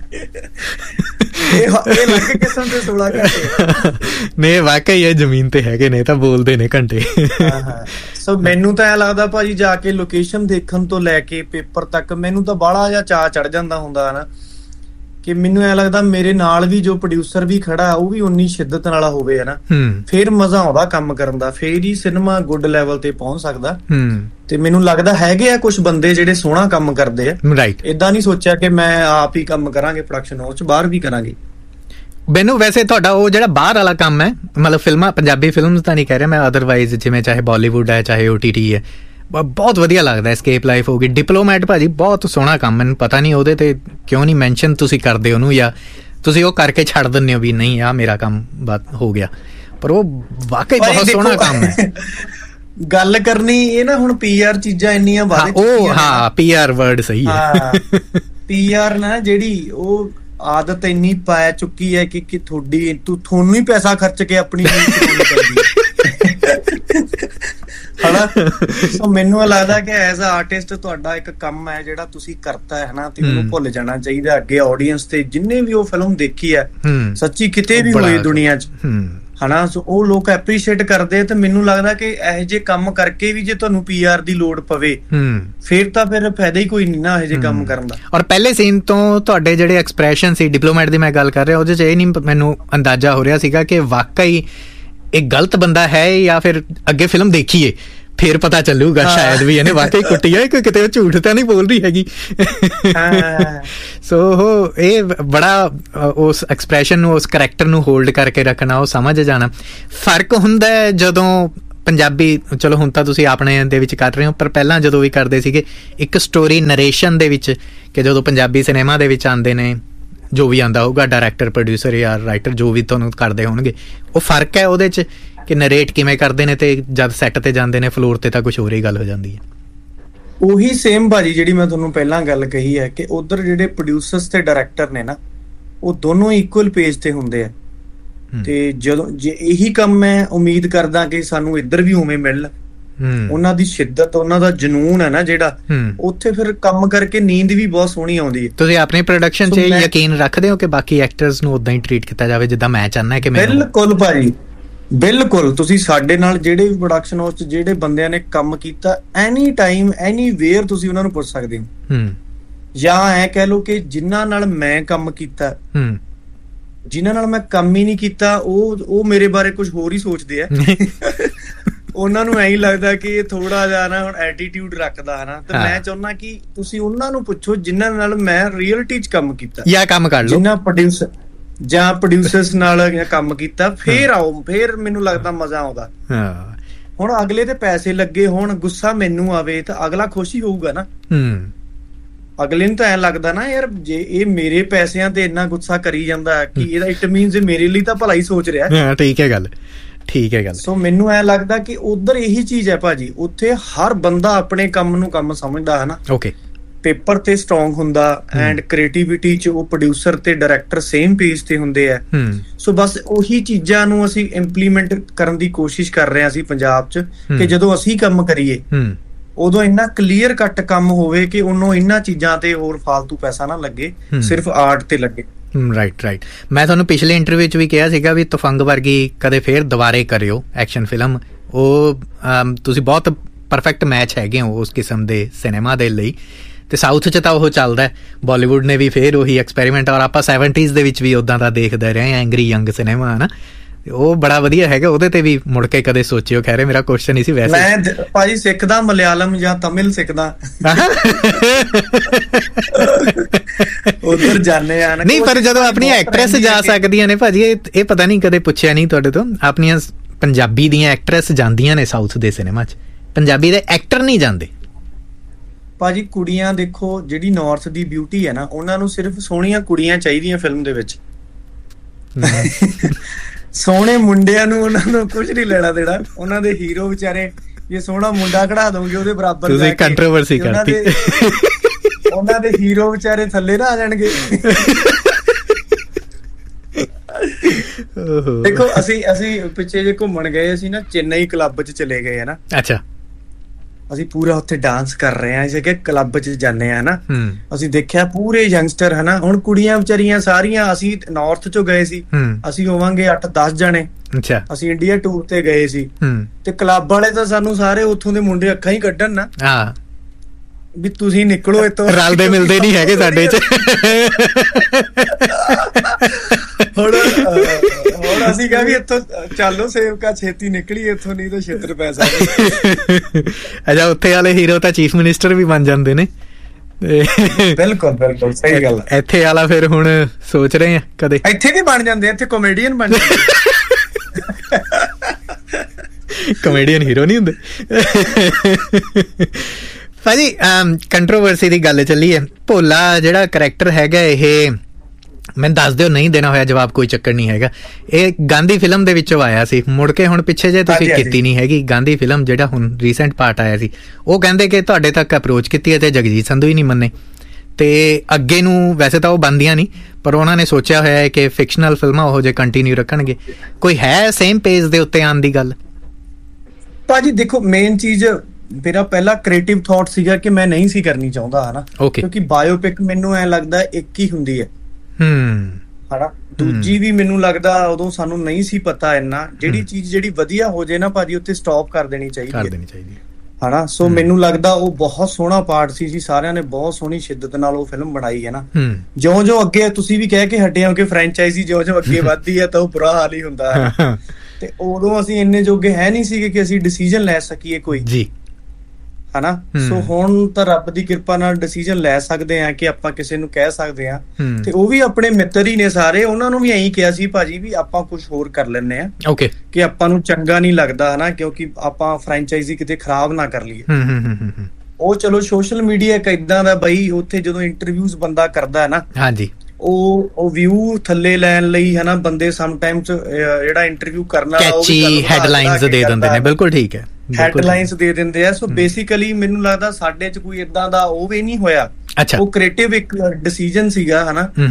ਇਹ ਲੱਗ ਕਿਸਮ ਦੇ ਸੋਲਾਂ ਘੰਟੇ ਨੇ, ਵਾਕਈ ਇਹ ਜ਼ਮੀਨ ਤੇ ਹੈਗੇ ਨੇ ਤਾਂ ਬੋਲਦੇ ਨੇ ਘੰਟੇ। ਸੋ ਮੈਨੂੰ ਤਾਂ ਐ ਲੱਗਦਾ ਭਾਜੀ ਜਾ ਕੇ ਲੋਕੇਸ਼ਨ ਦੇਖਣ ਤੋਂ ਲੈ ਕੇ ਪੇਪਰ ਤੱਕ ਮੈਨੂੰ ਤਾਂ ਬਾਹਲਾ ਜਿਹਾ ਚਾਅ ਚੜ ਜਾਂਦਾ ਹੁੰਦਾ ਨਾ, ਕਿ ਮੈਨੂੰ ਐ ਲੱਗਦਾ ਮੇਰੇ ਨਾਲ ਵੀ ਜੋ ਪ੍ਰੋਡਿਊਸਰ ਵੀ ਖੜਾ ਉਹ ਵੀ ਉਨੀ ਸ਼ਿੱਦਤ ਨਾਲ ਹੋਵੇ, ਹਨਾ। ਫੇਰ ਮਜ਼ਾ ਆਉਂਦਾ ਕੰਮ ਕਰਨ ਦਾ, ਫੇਰ ਹੀ ਸਿਨੇਮਾ ਗੁੱਡ ਲੈਵਲ ਤੇ ਪਹੁੰਚ ਸਕਦਾ। ਤੇ ਮੈਨੂੰ ਲੱਗਦਾ ਹੈਗੇ ਆ ਕੁਝ ਬੰਦੇ ਜਿਹੜੇ ਸੋਹਣਾ ਕੰਮ ਕਰਦੇ ਆ। ਰਾਈਟ। ਏਦਾਂ ਨਹੀਂ ਸੋਚਿਆ ਕਿ ਮੈਂ ਆਪ ਹੀ ਕੰਮ ਕਰਾਂਗੇ ਪ੍ਰੋਡਕਸ਼ਨ ਹਾਊਸ ਚ, ਬਾਹਰ ਵੀ ਕਰਾਂਗੇ। ਮੈਨੂੰ ਵੈਸੇ ਤੁਹਾਡਾ ਉਹ ਜਿਹੜਾ ਬਾਹਰ ਵਾਲਾ ਕੰਮ ਹੈ, ਮਤਲਬ ਫਿਲਮਾਂ, ਪੰਜਾਬੀ ਫਿਲਮਸ ਤਾਂ ਨਹੀਂ ਕਹਿ ਰਿਹਾ ਮੈਂ, ਅਦਰਵਾਈਜ਼ ਜਿਵੇਂ ਚਾਹੇ ਬਾਲੀਵੁੱਡ ਹੈ ਚਾਹੇ ਓ ਟੀ ਟੀ ਹੈ, ਬਹੁਤ ਵਧੀਆ ਲੱਗਦਾ। ਐਸਕੇਪ ਲਾਈਫ ਹੋ ਗਈ, ਡਿਪਲੋਮੈਟ ਭਾਜੀ ਬਹੁਤ ਸੋਹਣਾ ਕੰਮ। ਮੈਨੂੰ ਪਤਾ ਨਹੀਂ ਉਹਦੇ ਤੇ ਕਿਉਂ ਨਹੀਂ ਮੈਂਸ਼ਨ ਤੁਸੀਂ ਕਰਦੇ ਉਹਨੂੰ, ਜਾਂ ਤੁਸੀਂ ਉਹ ਕਰਕੇ ਛੱਡ ਦਿੰਦੇ ਹੋ ਵੀ ਨਹੀਂ ਆਹ ਮੇਰਾ ਕੰਮ ਬਾਤ ਹੋ ਗਿਆ, ਪਰ ਉਹ ਵਾਕਈ ਬਹੁਤ ਸੋਹਣਾ ਕੰਮ ਹੈ। ਗੱਲ ਕਰਨੀ ਇਹ ਨਾ, ਹੁਣ ਪੀ ਆਰ ਚੀਜ਼ਾਂ ਇੰਨੀਆਂ ਵੱਧ ਉਹ, ਹਾਂ ਪੀ ਆਰ ਵਰਡ ਸਹੀ ਹੈ। ਪੀ ਆਰ ਨਾ ਜਿਹੜੀ ਉਹ ਆਦਤ ਇੰਨੀ ਪੈ ਚੁੱਕੀ ਹੈ ਕਿ ਤੁਹਾਡੀ ਤੁਹਾਨੂੰ ਹੀ ਪੈਸਾ ਖਰਚ ਕੇ ਆਪਣੀ ਹਨਾ। ਸੋ ਮੈਨੂੰ ਲੱਗਦਾ ਕਿ ਐਜ਼ ਅ ਆਰਟਿਸਟ ਤੁਹਾਡਾ ਇੱਕ ਕੰਮ ਹੈ ਜਿਹੜਾ ਤੁਸੀਂ ਕਰਤਾ ਹੈ ਨਾ, ਤੇ ਉਹਨੂੰ ਭੁੱਲ ਜਾਣਾ ਚਾਹੀਦਾ ਅੱਗੇ ਆਡੀਅנס ਤੇ। ਜਿੰਨੇ ਵੀ ਉਹ ਫਿਲਮ ਦੇਖੀ ਹੈ ਸੱਚੀ ਕਿਤੇ ਵੀ ਹੋਏ ਦੁਨੀਆ 'ਚ, ਹਨਾ, ਸੋ ਉਹ ਲੋਕ ਐਪਰੀਸ਼ੀਏਟ ਕਰਦੇ। ਤੇ ਮੈਨੂੰ ਲੱਗਦਾ ਕਿ ਇਹੋ ਜਿਹੇ ਕੰਮ ਕਰਕੇ ਵੀ ਜੇ ਤੁਹਾਨੂੰ ਪੀ ਆਰ ਦੀ ਲੋੜ ਪਵੇ ਫਿਰ ਤਾਂ ਫਿਰ ਫਾਇਦਾ ਹੀ ਕੋਈ ਨਹੀਂ ਨਾ ਇਹੋ ਜਿਹੇ ਕੰਮ ਕਰਨ ਦਾ। ਔਰ ਪਹਿਲੇ ਸੀਨ ਤੋਂ ਤੁਹਾਡੇ ਜਿਹੜੇ ਐਕਸਪ੍ਰੈਸ਼ਨ ਸੀ, ਡਿਪਲੋਮੈਟ ਦੀ ਮੈਂ ਗੱਲ ਕਰ ਰਿਹਾ, ਉਹਦੇ 'ਚ ਇਹ ਨਹੀਂ ਮੈਨੂੰ ਅੰਦਾਜ਼ਾ ਹੋ ਰਿਹਾ ਸੀਗਾ ਕਿ ਵਾਕਈ ਇਹ ਗਲਤ ਬੰਦਾ ਹੈ ਜਾਂ ਫਿਰ ਅੱਗੇ ਫਿਲਮ ਦੇਖੀਏ ਫਿਰ ਪਤਾ ਚੱਲੂਗਾ ਸ਼ਾਇਦ ਵੀ ਇਹਨੇ ਵਾਕਈ ਕੁੱਟੀ ਹੈ, ਕਿ ਕਿਤੇ ਝੂਠ ਤਾਂ ਨਹੀਂ ਬੋਲ ਰਹੀ ਹੈਗੀ। ਸੋ ਇਹ ਬੜਾ ਉਸ ਐਕਸਪ੍ਰੈਸ਼ਨ ਨੂੰ, ਉਸ ਕਰੈਕਟਰ ਨੂੰ ਹੋਲਡ ਕਰਕੇ ਰੱਖਣਾ, ਉਹ ਸਮਝ ਜਾਣਾ। ਫਰਕ ਹੁੰਦਾ ਜਦੋਂ ਪੰਜਾਬੀ, ਚਲੋ ਹੁਣ ਤਾਂ ਤੁਸੀਂ ਆਪਣੇ ਦੇ ਵਿੱਚ ਕਰ ਰਹੇ ਹੋ, ਪਰ ਪਹਿਲਾਂ ਜਦੋਂ ਵੀ ਕਰਦੇ ਸੀਗੇ ਇੱਕ ਸਟੋਰੀ ਨਰੇਸ਼ਨ ਦੇ ਵਿੱਚ, ਕਿ ਜਦੋਂ ਪੰਜਾਬੀ ਸਿਨੇਮਾ ਦੇ ਵਿੱਚ ਆਉਂਦੇ ਨੇ, ਜੋ ਵੀ ਆਉਂਦਾ ਹੋਊਗਾ ਡਾਇਰੈਕਟਰ, ਪ੍ਰੋਡਿਊਸਰ ਜਾਂ ਰਾਈਟਰ ਜੋ ਵੀ ਤੁਹਾਨੂੰ ਕਰਦੇ ਹੋਣਗੇ, ਉਹ ਫਰਕ ਹੈ ਉਹਦੇ 'ਚ ਕਿ ਨਰੇਟ ਕਿਵੇਂ ਕਰਦੇ ਨੇ, ਤੇ ਜਦ ਸੈੱਟ ਤੇ ਜਾਂਦੇ ਨੇ ਫਲੋਰ ਤੇ ਤਾਂ ਕੁਝ ਹੋਰ ਹੀ ਗੱਲ ਹੋ ਜਾਂਦੀ ਹੈ। ਉਹੀ ਸੇਮ ਭਾਜੀ ਜਿਹੜੀ ਮੈਂ ਤੁਹਾਨੂੰ ਪਹਿਲਾਂ ਗੱਲ ਕਹੀ ਹੈ ਕਿ ਉਧਰ ਜਿਹੜੇ ਪ੍ਰੋਡਿਊਸਰਸ ਤੇ ਡਾਇਰੈਕਟਰ ਨੇ ਨਾ, ਉਹ ਦੋਨੋਂ ਇਕੁਅਲ ਪੇਜ ਤੇ ਹੁੰਦੇ ਆ। ਤੇ ਜਦੋਂ ਜੇ ਇਹੀ ਕੰਮ ਮੈਂ ਉਮੀਦ ਕਰਦਾ ਕਿ ਸਾਨੂੰ ਇੱਧਰ ਵੀ ਉਵੇਂ ਮਿਲਣ, ਉਹਨਾਂ ਦੀ ਸ਼ਿੱਦਤ, ਉਹਨਾਂ ਦਾ ਜਨੂਨ ਹੈ ਨਾ ਜਿਹੜਾ, ਉੱਥੇ ਫਿਰ ਕੰਮ ਕਰਕੇ ਨੀਂਦ ਵੀ ਬਹੁਤ ਸੋਹਣੀ ਆਉਂਦੀ ਹੈ। ਤੁਸੀਂ ਆਪਣੀ ਪ੍ਰੋਡਕਸ਼ਨ 'ਚ ਯਕੀਨ ਰੱਖਦੇ ਹੋ ਕਿ ਬਾਕੀ ਐਕਟਰਸ ਨੂੰ ਉਦਾਂ ਹੀ ਟਰੀਟ ਕੀਤਾ ਜਾਵੇ ਜਿੱਦਾਂ ਮੈਂ ਚਾਹੁੰਦਾ ਕਿ ਮੈਂ? ਬਿਲਕੁਲ ਭਾਜੀ, ਬਿਲਕੁਲ। ਤੁਸੀਂ ਸਾਡੇ ਨਾਲ ਜਿਹੜੇ ਵੀ ਪ੍ਰੋਡਕਸ਼ਨ ਹਾਊਸ 'ਚ ਜਿਹੜੇ ਬੰਦਿਆਂ ਨੇ ਕੰਮ ਕੀਤਾ, ਐਨੀ ਟਾਈਮ ਐਨੀ ਵੇਅਰ ਤੁਸੀਂ ਉਹਨਾਂ ਨੂੰ ਪੁੱਛ ਸਕਦੇ ਹੋ। ਜਾਂ ਐ ਕਹਿ ਲਓ ਕਿ ਜਿਨ੍ਹਾਂ ਨਾਲ ਮੈਂ ਕੰਮ ਕੀਤਾ, ਜਿਨ੍ਹਾਂ ਨਾਲ ਮੈਂ ਕੰਮ ਹੀ ਨਹੀਂ ਕੀਤਾ, ਉਹ ਉਹ ਮੇਰੇ ਬਾਰੇ ਕੁਝ ਹੋਰ ਹੀ ਸੋਚਦੇ ਆ। ਉਹਨਾਂ ਨੂੰ ਐਂ ਲੱਗਦਾ ਕਿ ਇਹ ਥੋੜਾ ਜਿਹਾ ਨਾ ਹੁਣ ਐਟੀਟਿਊਡ ਰੱਖਦਾ ਹਨਾ, ਤੇ ਮੈਂ ਚਾਹੁੰਦਾ ਕਿ ਤੁਸੀਂ ਉਹਨਾਂ ਨੂੰ ਪੁੱਛੋ ਜਿਨ੍ਹਾਂ ਨਾਲ ਮੈਂ ਰਿਅਲਟੀ 'ਚ ਕੰਮ ਕੀਤਾ ਜਾਂ ਕੰਮ ਕਰ ਲਓ, ਜਿਨ੍ਹਾਂ ਪ੍ਰੋਡਿਊਸਰ ਜਾਂ ਪ੍ਰੋਡਿਊਸਰਸ ਨਾਲ ਕੰਮ ਕੀਤਾ, ਫੇਰ ਆਓ, ਫੇਰ ਮੈਨੂੰ ਲੱਗਦਾ ਮਜ਼ਾ ਆਉਂਦਾ। ਹੁਣ ਅਗਲੇ ਤੇ ਪੈਸੇ ਲੱਗੇ ਹੋਣ, ਗੁੱਸਾ ਮੈਨੂੰ ਆਵੇ ਤਾਂ ਅਗਲਾ ਖੁਸ਼ ਹੀ ਹੋਊਗਾ ਨਾ। ਅਗਲੇ ਨੂੰ ਤਾਂ ਐਂ ਲੱਗਦਾ ਨਾ ਯਾਰ ਜੇ ਇਹ ਮੇਰੇ ਪੈਸਿਆਂ ਤੇ ਇੰਨਾ ਗੁੱਸਾ ਕਰੀ ਜਾਂਦਾ ਕਿ ਇਹਦਾ ਇਟ ਮੀਨਸ ਮੇਰੇ ਲਈ ਤਾਂ ਭਲਾ ਹੀ ਸੋਚ ਰਿਹਾ। ਠੀਕ ਹੈ ਗੱਲ, ਠੀਕ ਹੈ ਗੱਲ। ਸੋ ਮੈਨੂੰ ਐਂ ਲੱਗਦਾ ਕਿ ਉਧਰ ਇਹੀ ਚੀਜ਼ ਹੈ ਭਾਜੀ, ਉੱਥੇ ਹਰ ਬੰਦਾ ਆਪਣੇ ਕੰਮ ਨੂੰ ਕੰਮ ਸਮਝਦਾ ਹੈ ਨਾ। ਓਕੇ, ਪੇਪਰ ਤੇ ਸਟਰੋਂਗ ਹੁੰਦਾ ਐਂਡ ਕ੍ਰੀਏਟੀਵਿਟੀ ਚ ਉਹ ਪ੍ਰੋਡਿਊਸਰ ਤੇ ਡਾਇਰੈਕਟਰ ਸੇਮ ਪੇਜ ਤੇ ਹੁੰਦੇ ਆ। ਸੋ ਬਸ ਉਹੀ ਚੀਜ਼ਾਂ ਨੂੰ ਅਸੀਂ ਇੰਪਲੀਮੈਂਟ ਕਰਨ ਦੀ ਕੋਸ਼ਿਸ਼ ਕਰ ਰਹੇ ਹਾਂ ਅਸੀਂ ਪੰਜਾਬ ਚ, ਕਿ ਜਦੋਂ ਅਸੀਂ ਕੰਮ ਕਰੀਏ ਉਦੋਂ ਇੰਨਾ ਕਲੀਅਰ ਕੱਟ ਕੰਮ ਹੋਵੇ ਕਿ ਉਹਨੂੰ ਇਹਨਾਂ ਚੀਜ਼ਾਂ ਤੇ ਹੋਰ ਫਾਲਤੂ ਪੈਸਾ ਨਾ ਲੱਗੇ, ਸਿਰਫ ਆਰਟ ਤੇ ਲੱਗੇ। ਰਾਈਟ ਰਾਈਟ ਮੈਂ ਤੁਹਾਨੂੰ ਪਿਛਲੇ ਇੰਟਰਵਿਊ 'ਚ ਵੀ ਕਿਹਾ ਸੀਗਾ ਵੀ ਤਫੰਗ ਵਰਗੀ ਕਦੇ ਫੇਰ ਦੁਬਾਰੇ ਕਰਿਓ ਐਕਸ਼ਨ ਫਿਲਮ। ਉਹ ਤੁਸੀਂ ਬਹੁਤ ਪਰਫੈਕਟ ਮੈਚ ਹੈਗੇ ਹੋ ਉਸ ਕਿਸਮ ਦੇ ਸਿਨੇਮਾ ਦੇ ਲਈ, ਤੇ ਸਾਊਥ 'ਚ ਤਾਂ ਉਹ ਚੱਲਦਾ। ਬਾਲੀਵੁੱਡ ਨੇ ਵੀ ਫੇਰ ਉਹੀ ਐਕਸਪੈਰੀਮੈਂਟ, ਔਰ ਆਪਾਂ ਸੈਵਨਟੀਜ਼ ਦੇ ਵਿੱਚ ਵੀ ਉੱਦਾਂ ਦਾ ਦੇਖਦੇ ਰਹੇ ਐਂਗਰੀ ਯੰਗ ਸਿਨੇਮਾ, ਹੈ ਨਾ। ਉਹ ਬੜਾ ਵਧੀਆ ਹੈਗਾ, ਉਹਦੇ ਤੇ ਵੀ ਮੁੜ ਕੇ ਕਦੇ ਸੋਚਿਓ। ਖੈਰ ਮੇਰਾ ਕੁਐਸਚਨ ਹੀ ਸੀ ਵੈਸੇ। ਮੈਂ ਭਾਜੀ ਸਿੱਖਦਾ ਮਲਿਆਲਮ ਜਾਂ ਤਮਿਲ ਸਿੱਖਦਾ, ਉਧਰ ਜਾਣੇ ਆ। ਨਹੀਂ ਪਰ ਜਦੋਂ ਆਪਣੀਆਂ ਐਕਟਰੈਸ ਜਾ ਸਕਦੀਆਂ ਨੇ ਭਾਜੀ, ਇਹ ਪਤਾ ਨਹੀਂ ਕਦੇ ਪੁੱਛਿਆ ਨਹੀਂ ਤੁਹਾਡੇ ਤੋਂ, ਆਪਣੀਆਂ ਪੰਜਾਬੀ ਦੀਆਂ ਐਕਟਰੈਸ ਜਾਂਦੀਆਂ ਨੇ ਸਾਊਥ ਦੇ ਸਿਨੇਮਾ 'ਚ, ਪੰਜਾਬੀ ਦੇ ਐਕਟਰ ਨਹੀਂ ਜਾਂਦੇ ਭਾਜੀ। ਕੁੜੀਆਂ ਦੇਖੋ, ਜਿਹੜੀ ਨਾਰਥ ਦੀ ਬਿਊਟੀ ਹੈ ਨਾ, ਉਹਨਾਂ ਨੂੰ ਸਿਰਫ ਸੋਹਣੀਆਂ ਕੁੜੀਆਂ ਚਾਹੀਦੀਆਂ ਫਿਲਮ ਦੇ ਵਿੱਚ। ਸੋਹਣੇ ਮੁੰਡਿਆਂ ਨੂੰ ਉਹਨਾਂ ਨੂੰ ਕੁਝ ਨਹੀਂ ਲੈਣਾ ਦੇਣਾ। ਉਹਨਾਂ ਦੇ ਹੀਰੋ ਵਿਚਾਰੇ ਜੇ ਸੋਹਣਾ ਮੁੰਡਾ ਕਢਾ ਦੋਗੇ ਉਹਦੇ ਬਰਾਬਰ, ਤੁਸੀਂ ਕੰਟਰੋਵਰਸੀ ਕਰਤੀ। ਉਹਨਾਂ ਦੇ ਹੀਰੋ ਵਿਚਾਰੇ ਥੱਲੇ ਨਾ ਆ ਜਾਣਗੇ। ਦੇਖੋ ਅਸੀਂ ਅਸੀਂ ਪਿੱਛੇ ਜੇ ਘੁੰਮਣ ਗਏ ਸੀ ਨਾ, ਚੇਨਈ ਕਲੱਬ 'ਚ ਚਲੇ ਗਏ ਹਨਾ। ਅੱਛਾ। ਅਸੀਂ ਪੂਰਾ ਉੱਥੇ ਡਾਂਸ ਕਰ ਰਹੇ ਹਾਂ, ਅਸੀਂ ਕਿ ਕਲੱਬ 'ਚ ਜਾਂਦੇ ਹਾਂ ਨਾ। ਅਸੀਂ ਦੇਖਿਆ ਪੂਰੇ ਯੰਗਸਟਰ ਹਨਾ। ਹੁਣ ਕੁੜੀਆਂ ਵਿਚਾਰੀਆਂ ਸਾਰੀਆਂ, ਅਸੀਂ ਨਾਰਥ 'ਚੋਂ ਗਏ ਸੀ, ਅਸੀਂ ਹੋਵਾਂਗੇ ਅੱਠ ਦਸ ਜਣੇ। ਅੱਛਾ। ਅਸੀਂ ਇੰਡੀਆ ਟੂਰ ਤੇ ਗਏ ਸੀ, ਤੇ ਕਲੱਬ ਵਾਲੇ ਤਾਂ ਸਾਨੂੰ ਸਾਰੇ ਉੱਥੋਂ ਦੇ ਮੁੰਡੇ ਅੱਖਾਂ ਹੀ ਕੱਢਣ ਨਾ, ਹਾਂ ਵੀ ਤੁਸੀਂ ਨਿਕਲੋ ਇੱਥੋਂ, ਰਲਦੇ ਮਿਲਦੇ ਨਹੀਂ ਹੈਗੇ ਸਾਡੇ 'ਚ। ਹੁਣ ਹੁਣ ਅਸੀਂ ਕਿਹਾ ਵੀ ਇੱਥੋਂ ਚੱਲੋ ਸੇਵਕਾ, ਛੇਤੀ ਨਿਕਲੀ ਇੱਥੋਂ, ਨਹੀਂ ਤਾਂ ਛਿੱਤਰ ਪੈ ਸਕਦੇ। ਅੱਛਾ, ਉੱਥੇ ਵਾਲੇ ਹੀਰੋ ਤਾਂ ਚੀਫ ਮਿਨਿਸਟਰ ਵੀ ਬਣ ਜਾਂਦੇ ਨੇ। ਬਿਲਕੁਲ ਬਿਲਕੁਲ ਸਹੀ ਗੱਲ। ਇੱਥੇ ਵਾਲਾ ਫਿਰ ਹੁਣ ਸੋਚ ਰਹੇ ਆ ਕਦੇ ਇੱਥੇ ਵੀ ਬਣ ਜਾਂਦੇ, ਇੱਥੇ ਕਾਮੇਡੀਅਨ ਬਣ ਜਾਂਦੇ। ਕਾਮੇਡੀਅਨ ਹੀਰੋ ਨਹੀਂ ਹੁੰਦੇ ਭਾਜੀ। ਕੰਟਰੋਵਰਸੀ ਦੀ ਗੱਲ ਚੱਲੀ ਹੈ। ਭੋਲਾ ਜਿਹੜਾ ਕਰੈਕਟਰ ਹੈਗਾ, ਇਹ ਮੈਨੂੰ ਦੱਸ ਦਿਓ, ਨਹੀਂ ਦੇਣਾ ਹੋਇਆ ਜਵਾਬ ਕੋਈ ਚੱਕਰ ਨਹੀਂ ਹੈਗਾ। ਇਹ ਗਾਂਧੀ ਫਿਲਮ ਦੇ ਵਿੱਚੋਂ ਆਇਆ ਸੀ, ਮੁੜ ਕੇ ਹੁਣ ਪਿੱਛੇ ਜੇ ਤੁਸੀਂ ਕੀਤੀ ਨਹੀਂ ਹੈਗੀ ਗਾਂਧੀ ਫਿਲਮ, ਜਿਹੜਾ ਹੁਣ ਰੀਸੈਂਟ ਪਾਰਟ ਆਇਆ ਸੀ। ਉਹ ਕਹਿੰਦੇ ਕਿ ਤੁਹਾਡੇ ਤੱਕ ਅਪਰੋਚ ਕੀਤੀ ਤੇ ਜਗਜੀਤ ਸੰਧੂ ਹੀ ਨਹੀਂ ਮੰਨੇ, ਤੇ ਅੱਗੇ ਨੂੰ ਵੈਸੇ ਤਾਂ ਉਹ ਬਣਦੀਆਂ ਨਹੀਂ, ਪਰ ਉਹਨਾਂ ਨੇ ਸੋਚਿਆ ਹੋਇਆ ਹੈ ਕਿ ਫਿਕਸ਼ਨਲ ਫਿਲਮਾਂ ਉਹ ਜੇ ਕੰਟੀਨਿਊ ਰੱਖਣਗੇ। ਕੋਈ ਹੈ ਸੇਮ ਪੇਜ ਦੇ ਉੱਤੇ ਆਉਣ ਦੀ ਗੱਲ? ਭਾਜੀ ਦੇਖੋ, ਮੇਨ ਚੀਜ਼ ਮੇਰਾ ਪਹਿਲਾ ਕ੍ਰੀਏਟਿਵ ਥਾਟ ਸੀਗਾ ਕਿ ਮੈਂ ਨਹੀਂ ਸੀ ਕਰਨੀ ਚਾਹੁੰਦਾ ਹਨਾ, ਕਿਉਂਕਿ ਬਾਇਓਪਿਕ ਮੈਨੂੰ ਐ ਲੱਗਦਾ ਇੱਕ ਹੀ ਹੁੰਦੀ ਹੈ ਹਮ ਹਨਾ। ਦੂਜੀ ਵੀ ਮੈਨੂੰ ਲੱਗਦਾ ਉਦੋਂ ਸਾਨੂੰ ਨਹੀਂ ਸੀ ਪਤਾ ਇੰਨਾ। ਜਿਹੜੀ ਚੀਜ਼ ਜਿਹੜੀ ਵਧੀਆ ਹੋ ਜਾਏ ਨਾ ਭਾਜੀ, ਉੱਥੇ ਸਟਾਪ ਕਰ ਦੇਣੀ ਚਾਹੀਦੀ ਹੈ ਹਨਾ। ਸੋ ਮੈਨੂੰ ਲੱਗਦਾ ਉਹ ਬਹੁਤ ਸੋਹਣਾ ਪਾਰਟ ਸੀ ਜੀ, ਸਾਰਿਆਂ ਨੇ ਬਹੁਤ ਸੋਹਣੀ ਸ਼ਿੱਦਤ ਨਾਲ ਉਹ ਫਿਲਮ ਬਣਾਈ ਹੈ ਨਾ। ਜਿਉਂ ਜਿਉਂ ਅੱਗੇ ਤੁਸੀਂ ਵੀ ਕਹਿ ਕੇ ਹਟੇ ਹੋ ਕਿ ਫਰੈਂਚਾਈਜ਼ੀ ਜਿਉਂ ਜਿਉਂ ਅੱਗੇ ਵੱਧਦੀ ਹੈ ਤਾਂ ਉਹ ਬੁਰਾ ਹਾਲ ਹੀ ਹੁੰਦਾ ਹੈ। ਤੇ ਉਦੋਂ ਅਸੀਂ ਇੰਨੇ ਜੋਗੇ ਹੈ ਨਹੀਂ ਸੀਗੇ ਕਿ ਅਸੀਂ ਡਿਸੀਜਨ ਲੈ ਸਕੀਏ ਕੋਈ ਜੀ ਹਨਾ। ਸੋ ਹੁਣ ਤਾਂ ਰੱਬ ਦੀ ਕਿਰਪਾ ਨਾਲ ਡਿਸੀਜਨ ਲੈ ਸਕਦੇ ਆ ਕਿ ਆਪਾਂ ਕਿਸੇ ਨੂੰ ਕਹਿ ਸਕਦੇ ਆ, ਤੇ ਉਹ ਵੀ ਆਪਣੇ ਮਿੱਤਰ ਹੀ ਨੇ ਸਾਰੇ। ਉਹਨਾਂ ਨੂੰ ਵੀ ਐਂ ਕਿਹਾ ਸੀ ਭਾਜੀ ਵੀ ਆਪਾਂ ਕੁਝ ਹੋਰ ਕਰ ਲੈਂਦੇ ਆ, ਓਕੇ, ਕਿ ਆਪਾਂ ਨੂੰ ਚੰਗਾ ਨਹੀਂ ਲੱਗਦਾ ਹਨਾ, ਕਿਉਂਕਿ ਆਪਾਂ ਫਰੈਂਚਾਈਜ਼ੀ ਕਿਤੇ ਖਰਾਬ ਨਾ ਕਰ ਲਈਏ। ਉਹ ਚਲੋ ਸੋਸ਼ਲ ਮੀਡੀਆ ਇੱਕ ਏਦਾਂ ਦਾ ਬਈ, ਉੱਥੇ ਜਦੋਂ ਇੰਟਰਵਿਊਜ਼ ਬੰਦਾ ਕਰਦਾ ਹੈ ਨਾ, ਹਾਂਜੀ, ਉਹ ਉਹ ਵਿਊ ਥੱਲੇ ਲੈਣ ਲਈ ਹਨਾ, ਬੰਦੇ ਸਮਟਾਈਮਸ ਜਿਹੜਾ ਇੰਟਰਵਿਊ ਕਰਨ ਵਾਲਾ ਉਹ ਵੀ ਹੈਡਲਾਈਨਸ ਦੇ ਦਿੰਦੇ ਨੇ। ਬਿਲਕੁਲ ਠੀਕ ਹੈ, ਹੈਡਲਾਈਨਸ ਦੇ ਦਿੰਦੇ ਆ। ਸੋ ਬੇਸਿਕਲੀ ਮੈਨੂੰ ਲੱਗਦਾ ਸਾਡੇ ਚ ਕੋਈ ਏਦਾਂ ਦਾ ਉਹ ਵੀ ਨਹੀਂ ਹੋਇਆ। ਉਹ ਕ੍ਰੀਏਟਿਵ ਇੱਕ ਡਿਸੀਜਨ ਸੀਗਾ ਹਨਾ।